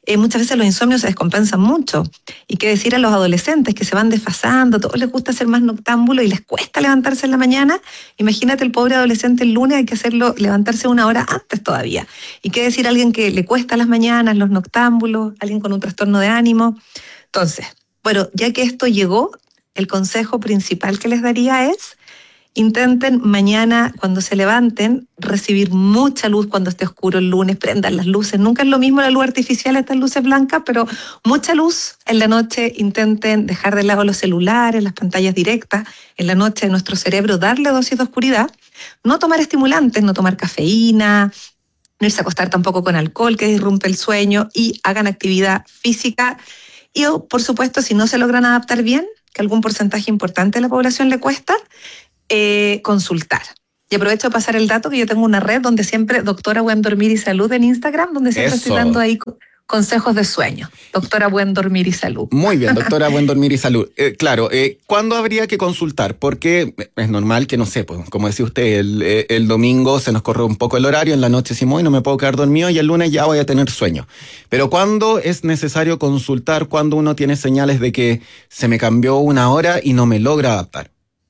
eh, muchas veces los insomnios se descompensan mucho. Y qué decir a los adolescentes que se van desfasando, a todos les gusta ser más noctámbulos y les cuesta levantarse en la mañana. Imagínate el pobre adolescente el lunes, hay que hacerlo levantarse una hora antes todavía. Y qué decir a alguien que le cuesta las mañanas, los noctámbulos, alguien con un trastorno de ánimo. Entonces, bueno, ya que esto llegó, el consejo principal que les daría es: intenten mañana, cuando se levanten, recibir mucha luz cuando esté oscuro el lunes, prendan las luces. Nunca es lo mismo la luz artificial, estas luces blancas, pero mucha luz en la noche. Intenten dejar de lado los celulares, las pantallas directas. En la noche a nuestro cerebro darle dosis de oscuridad. No tomar estimulantes, no tomar cafeína, no irse a acostar tampoco con alcohol, que disrumpe el sueño, y hagan actividad física. Y, por supuesto, si no se logran adaptar bien, que algún porcentaje importante de la población le cuesta, Eh, consultar. Y aprovecho de pasar el dato que yo tengo una red donde siempre, Doctora Buen Dormir y Salud en Instagram, donde siempre Eso. estoy dando ahí consejos de sueño. Doctora Buen Dormir y Salud. Muy bien, doctora Buen Dormir y Salud. Eh, claro, eh, ¿cuándo habría que consultar? Porque es normal que, no sé, pues, como decía usted, el, el domingo se nos corre un poco el horario, en la noche decimos, hoy no me puedo quedar dormido y el lunes ya voy a tener sueño. Pero ¿cuándo es necesario consultar? ¿Cuándo uno tiene señales de que se me cambió una hora y no me logra adaptar?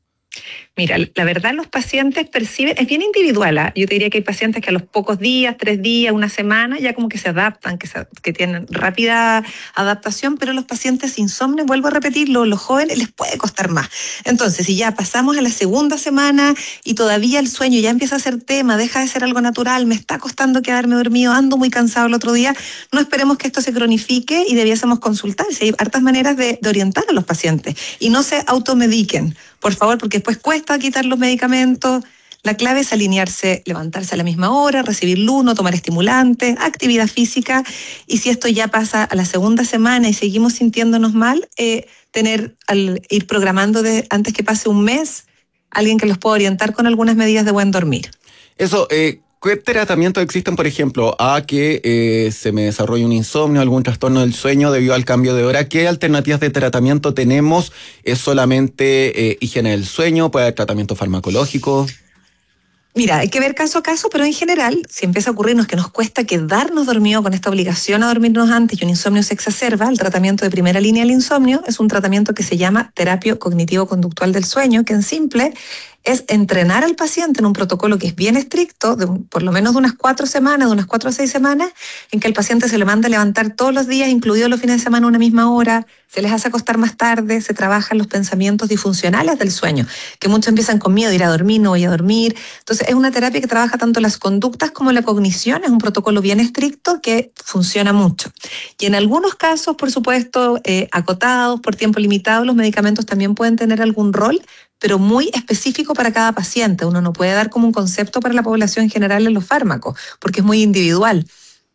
Mira, la verdad los pacientes perciben, es bien individual, ¿eh? Yo te diría que hay pacientes que a los pocos días, tres días, una semana, ya como que se adaptan, que, se, que tienen rápida adaptación, pero los pacientes insomnes, vuelvo a repetirlo, los jóvenes les puede costar más. Entonces, si ya pasamos a la segunda semana y todavía el sueño ya empieza a ser tema, deja de ser algo natural, me está costando quedarme dormido, ando muy cansado el otro día, no esperemos que esto se cronifique y debiésemos consultar. Si hay hartas maneras de, de orientar a los pacientes y no se automediquen, por favor, porque después cuesta quitar los medicamentos. La clave es alinearse, levantarse a la misma hora, recibir luz, no tomar estimulantes, actividad física, y si esto ya pasa a la segunda semana y seguimos sintiéndonos mal, eh, tener, al ir programando de, antes que pase un mes, alguien que los pueda orientar con algunas medidas de buen dormir. Eso, eh, ¿qué tratamientos existen, por ejemplo, a que eh, se me desarrolle un insomnio, algún trastorno del sueño debido al cambio de hora? ¿Qué alternativas de tratamiento tenemos? ¿Es solamente eh, higiene del sueño? ¿Puede haber tratamiento farmacológico? Mira, hay que ver caso a caso, pero en general, si empieza a ocurrirnos que nos cuesta quedarnos dormidos con esta obligación a dormirnos antes y un insomnio se exacerba, el tratamiento de primera línea del insomnio es un tratamiento que se llama terapia cognitivo-conductual del sueño, que en simple es entrenar al paciente en un protocolo que es bien estricto, de un, por lo menos de unas cuatro semanas, de unas cuatro a seis semanas, en que el paciente se le manda a levantar todos los días, incluidos los fines de semana a una misma hora, se les hace acostar más tarde, se trabajan los pensamientos disfuncionales del sueño, que muchos empiezan con miedo, ir a dormir, no voy a dormir. Entonces es una terapia que trabaja tanto las conductas como la cognición, es un protocolo bien estricto que funciona mucho. Y en algunos casos, por supuesto, eh, acotados, por tiempo limitado, los medicamentos también pueden tener algún rol, pero muy específico para cada paciente. Uno no puede dar como un concepto para la población en general en los fármacos, porque es muy individual.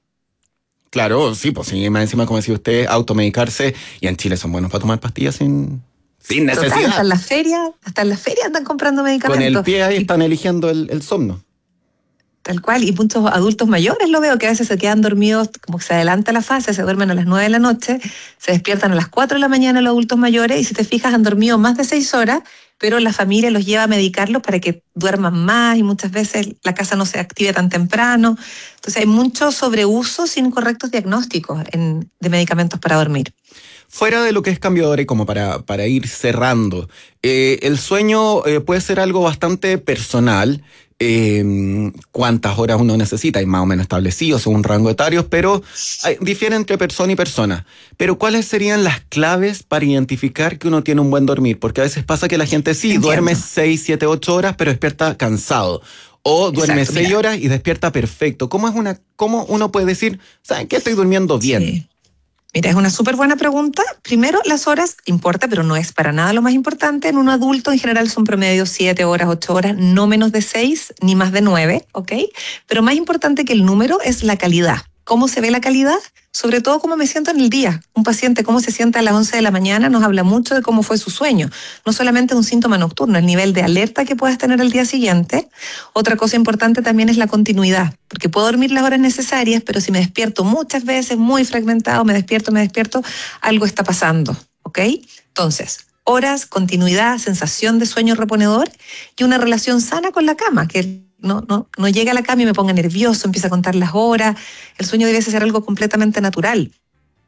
Claro, sí, pues sí, más encima, como decía usted, automedicarse, y en Chile son buenos para tomar pastillas sin, sin necesidad. Total, hasta en la feria, hasta en la feria andan comprando medicamentos. Con el pie ahí están eligiendo el, el somno. Tal cual, y muchos adultos mayores lo veo, que a veces se quedan dormidos, como que se adelanta la fase, se duermen a las nueve de la noche, se despiertan a las cuatro de la mañana los adultos mayores, y si te fijas han dormido más de seis horas, pero la familia los lleva a medicarlos para que duerman más, y muchas veces la casa no se active tan temprano. Entonces hay mucho sobreuso sin correctos diagnósticos en, de medicamentos para dormir. Fuera de lo que es cambio de hora y como para, para ir cerrando, eh, el sueño eh, puede ser algo bastante personal. Eh, cuántas horas uno necesita, hay más o menos establecidos según rango etarios, pero hay, difiere entre persona y persona. Pero ¿cuáles serían las claves para identificar que uno tiene un buen dormir? Porque a veces pasa que la gente sí Entiendo. duerme seis, siete, ocho horas, pero despierta cansado. O duerme Exacto, seis mira. horas y despierta perfecto. ¿Cómo es una, cómo uno puede decir, ¿saben qué? Estoy durmiendo bien. Sí. Mira, es una súper buena pregunta. Primero, las horas importa, pero no es para nada lo más importante. En un adulto en general son promedio siete horas, ocho horas, no menos de seis, ni más de nueve, ¿ok? Pero más importante que el número es la calidad. ¿Cómo se ve la calidad? Sobre todo cómo me siento en el día. Un paciente cómo se sienta a las once de la mañana nos habla mucho de cómo fue su sueño. No solamente un síntoma nocturno, el nivel de alerta que puedas tener al día siguiente. Otra cosa importante también es la continuidad, porque puedo dormir las horas necesarias, pero si me despierto muchas veces, muy fragmentado, me despierto, me despierto, algo está pasando, ¿ok? Entonces, horas, continuidad, sensación de sueño reponedor y una relación sana con la cama, que No, no, no llegue a la cama y me ponga nervioso, empieza a contar las horas. El sueño debe ser algo completamente natural.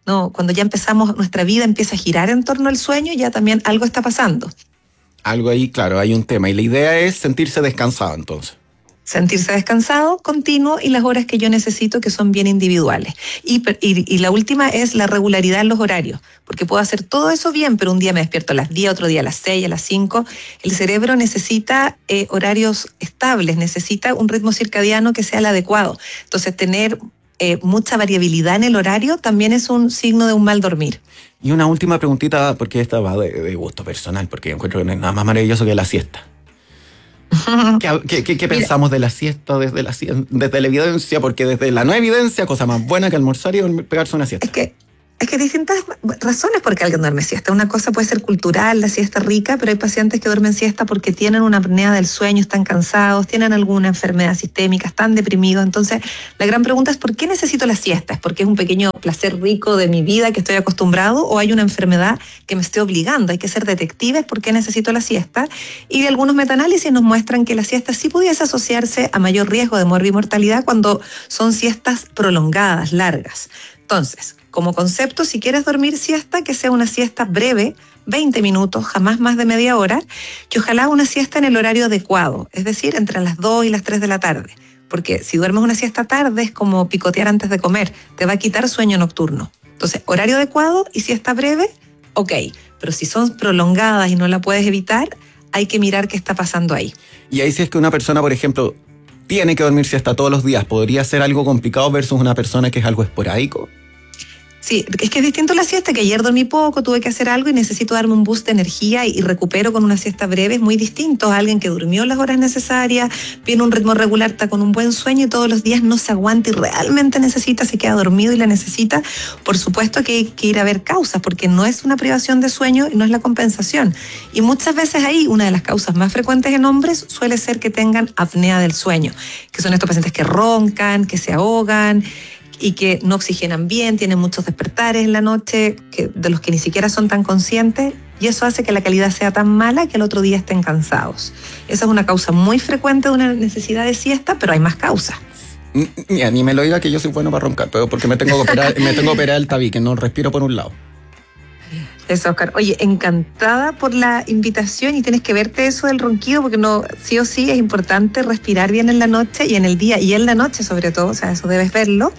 No, cuando ya empezamos, nuestra vida empieza a girar en torno al sueño, ya también algo está pasando. Algo ahí, claro, hay un tema. Y la idea es sentirse descansado, entonces. Sentirse descansado, continuo, y las horas que yo necesito, que son bien individuales. Y, y, y la última es la regularidad en los horarios, porque puedo hacer todo eso bien, pero un día me despierto a las diez, otro día a las seis, a las cinco. El cerebro necesita eh, horarios estables, necesita un ritmo circadiano que sea el adecuado. Entonces, tener eh, mucha variabilidad en el horario también es un signo de un mal dormir. Y una última preguntita, porque esta va de, de gusto personal, porque encuentro que no hay nada más maravilloso que la siesta. ¿Qué, qué, qué, qué pensamos de la siesta desde la, desde la evidencia? Porque desde la no evidencia, cosa más buena que almorzar y pegarse una siesta. Es que Es que hay distintas razones por qué alguien duerme siesta. Una cosa puede ser cultural, la siesta rica, pero hay pacientes que duermen siesta porque tienen una apnea del sueño, están cansados, tienen alguna enfermedad sistémica, están deprimidos. Entonces, la gran pregunta es ¿por qué necesito la siesta? ¿Es porque es un pequeño placer rico de mi vida que estoy acostumbrado o hay una enfermedad que me esté obligando? Hay que ser detectives por qué necesito la siesta. Y algunos metaanálisis nos muestran que la siesta sí pudiese asociarse a mayor riesgo de morbimortalidad cuando son siestas prolongadas, largas. Entonces, como concepto, si quieres dormir siesta, que sea una siesta breve, veinte minutos, jamás más de media hora, y ojalá una siesta en el horario adecuado, es decir, entre las dos y las tres de la tarde. Porque si duermes una siesta tarde es como picotear antes de comer, te va a quitar sueño nocturno. Entonces, horario adecuado y siesta breve, ok, pero si son prolongadas y no la puedes evitar, hay que mirar qué está pasando ahí. Y ahí si es que una persona, por ejemplo, tiene que dormir siesta todos los días, ¿podría ser algo complicado versus una persona que es algo esporádico? Sí, es que es distinto la siesta, que ayer dormí poco, tuve que hacer algo y necesito darme un boost de energía y, y recupero con una siesta breve, es muy distinto a alguien que durmió las horas necesarias, tiene un ritmo regular, está con un buen sueño y todos los días no se aguanta y realmente necesita, se queda dormido y la necesita. Por supuesto que hay que ir a ver causas, porque no es una privación de sueño y no es la compensación. Y muchas veces ahí, una de las causas más frecuentes en hombres suele ser que tengan apnea del sueño, que son estos pacientes que roncan, que se ahogan, y que no oxigenan bien, tienen muchos despertares en la noche, que, de los que ni siquiera son tan conscientes, y eso hace que la calidad sea tan mala que el otro día estén cansados. Esa es una causa muy frecuente de una necesidad de siesta, pero hay más causas. Ni, ni me lo diga que yo soy bueno para roncar, pero porque me tengo que operar, me tengo que operar el tabique, no respiro por un lado. Eso, Oscar. Oye, encantada por la invitación y tienes que verte eso del ronquido porque no, sí o sí es importante respirar bien en la noche y en el día y en la noche sobre todo, o sea, eso debes verlo.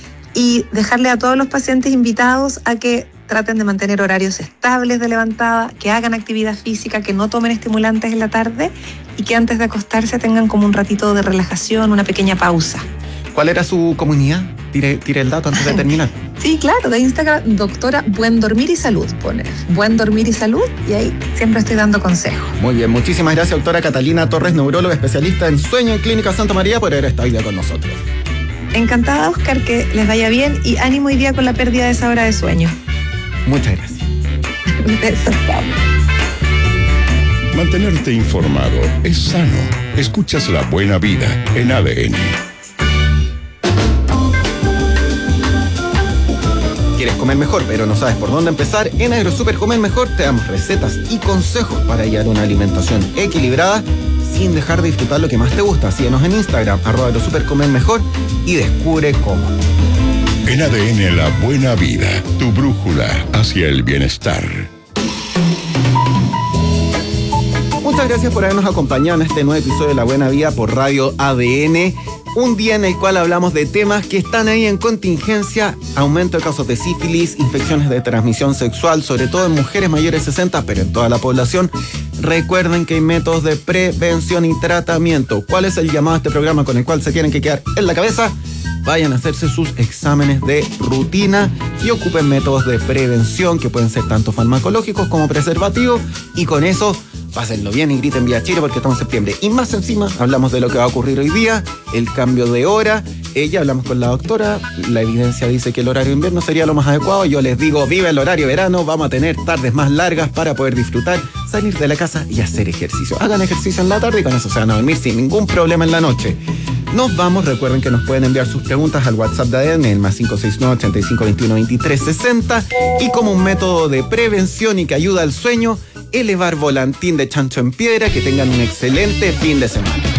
Y dejarle a todos los pacientes invitados a que traten de mantener horarios estables de levantada, que hagan actividad física, que no tomen estimulantes en la tarde y que antes de acostarse tengan como un ratito de relajación, una pequeña pausa. ¿Cuál era su comunidad? Tire, tire el dato antes de terminar. Sí, claro, de Instagram, doctora Buen Dormir y Salud, pone. Buen Dormir y Salud, y ahí siempre estoy dando consejos. Muy bien, muchísimas gracias, doctora Catalina Torres, neuróloga especialista en sueño en Clínica Santa María, por haber estado hoy día con nosotros. Encantada, Oscar, que les vaya bien y ánimo hoy día con la pérdida de esa hora de sueño. Muchas gracias. Un beso, chao. Mantenerte informado es sano. Escuchas La Buena Vida en A D N. ¿Quieres comer mejor pero no sabes por dónde empezar? En AgroSuper Comer Mejor te damos recetas y consejos para hallar una alimentación equilibrada sin dejar de disfrutar lo que más te gusta. Síguenos en Instagram, arroba AgroSuper Comer Mejor y descubre cómo. En A D N La Buena Vida, tu brújula hacia el bienestar. Muchas gracias por habernos acompañado en este nuevo episodio de La Buena Vida por Radio A D N. Un día en el cual hablamos de temas que están ahí en contingencia: aumento de casos de sífilis, infecciones de transmisión sexual, sobre todo en mujeres mayores de sesenta, pero en toda la población. Recuerden que hay métodos de prevención y tratamiento. ¿Cuál es el llamado a este programa con el cual se tienen que quedar en la cabeza? Vayan a hacerse sus exámenes de rutina y ocupen métodos de prevención que pueden ser tanto farmacológicos como preservativos, y con eso pásenlo bien y griten Vía Chile porque estamos en septiembre. Y más encima hablamos de lo que va a ocurrir hoy día, el cambio de hora. Ella hablamos con la doctora, la evidencia dice que el horario invierno sería lo más adecuado. Yo les digo, viva el horario verano, vamos a tener tardes más largas para poder disfrutar, salir de la casa y hacer ejercicio. Hagan ejercicio en la tarde y con eso se van a dormir sin ningún problema en la noche. Nos vamos, recuerden que nos pueden enviar sus preguntas al WhatsApp de A D N, el más cinco seis nueve, ochenta y cinco, veintiuno, veintitrés, sesenta, y como un método de prevención y que ayuda al sueño, elevar volantín de chancho en piedra. Que tengan un excelente fin de semana.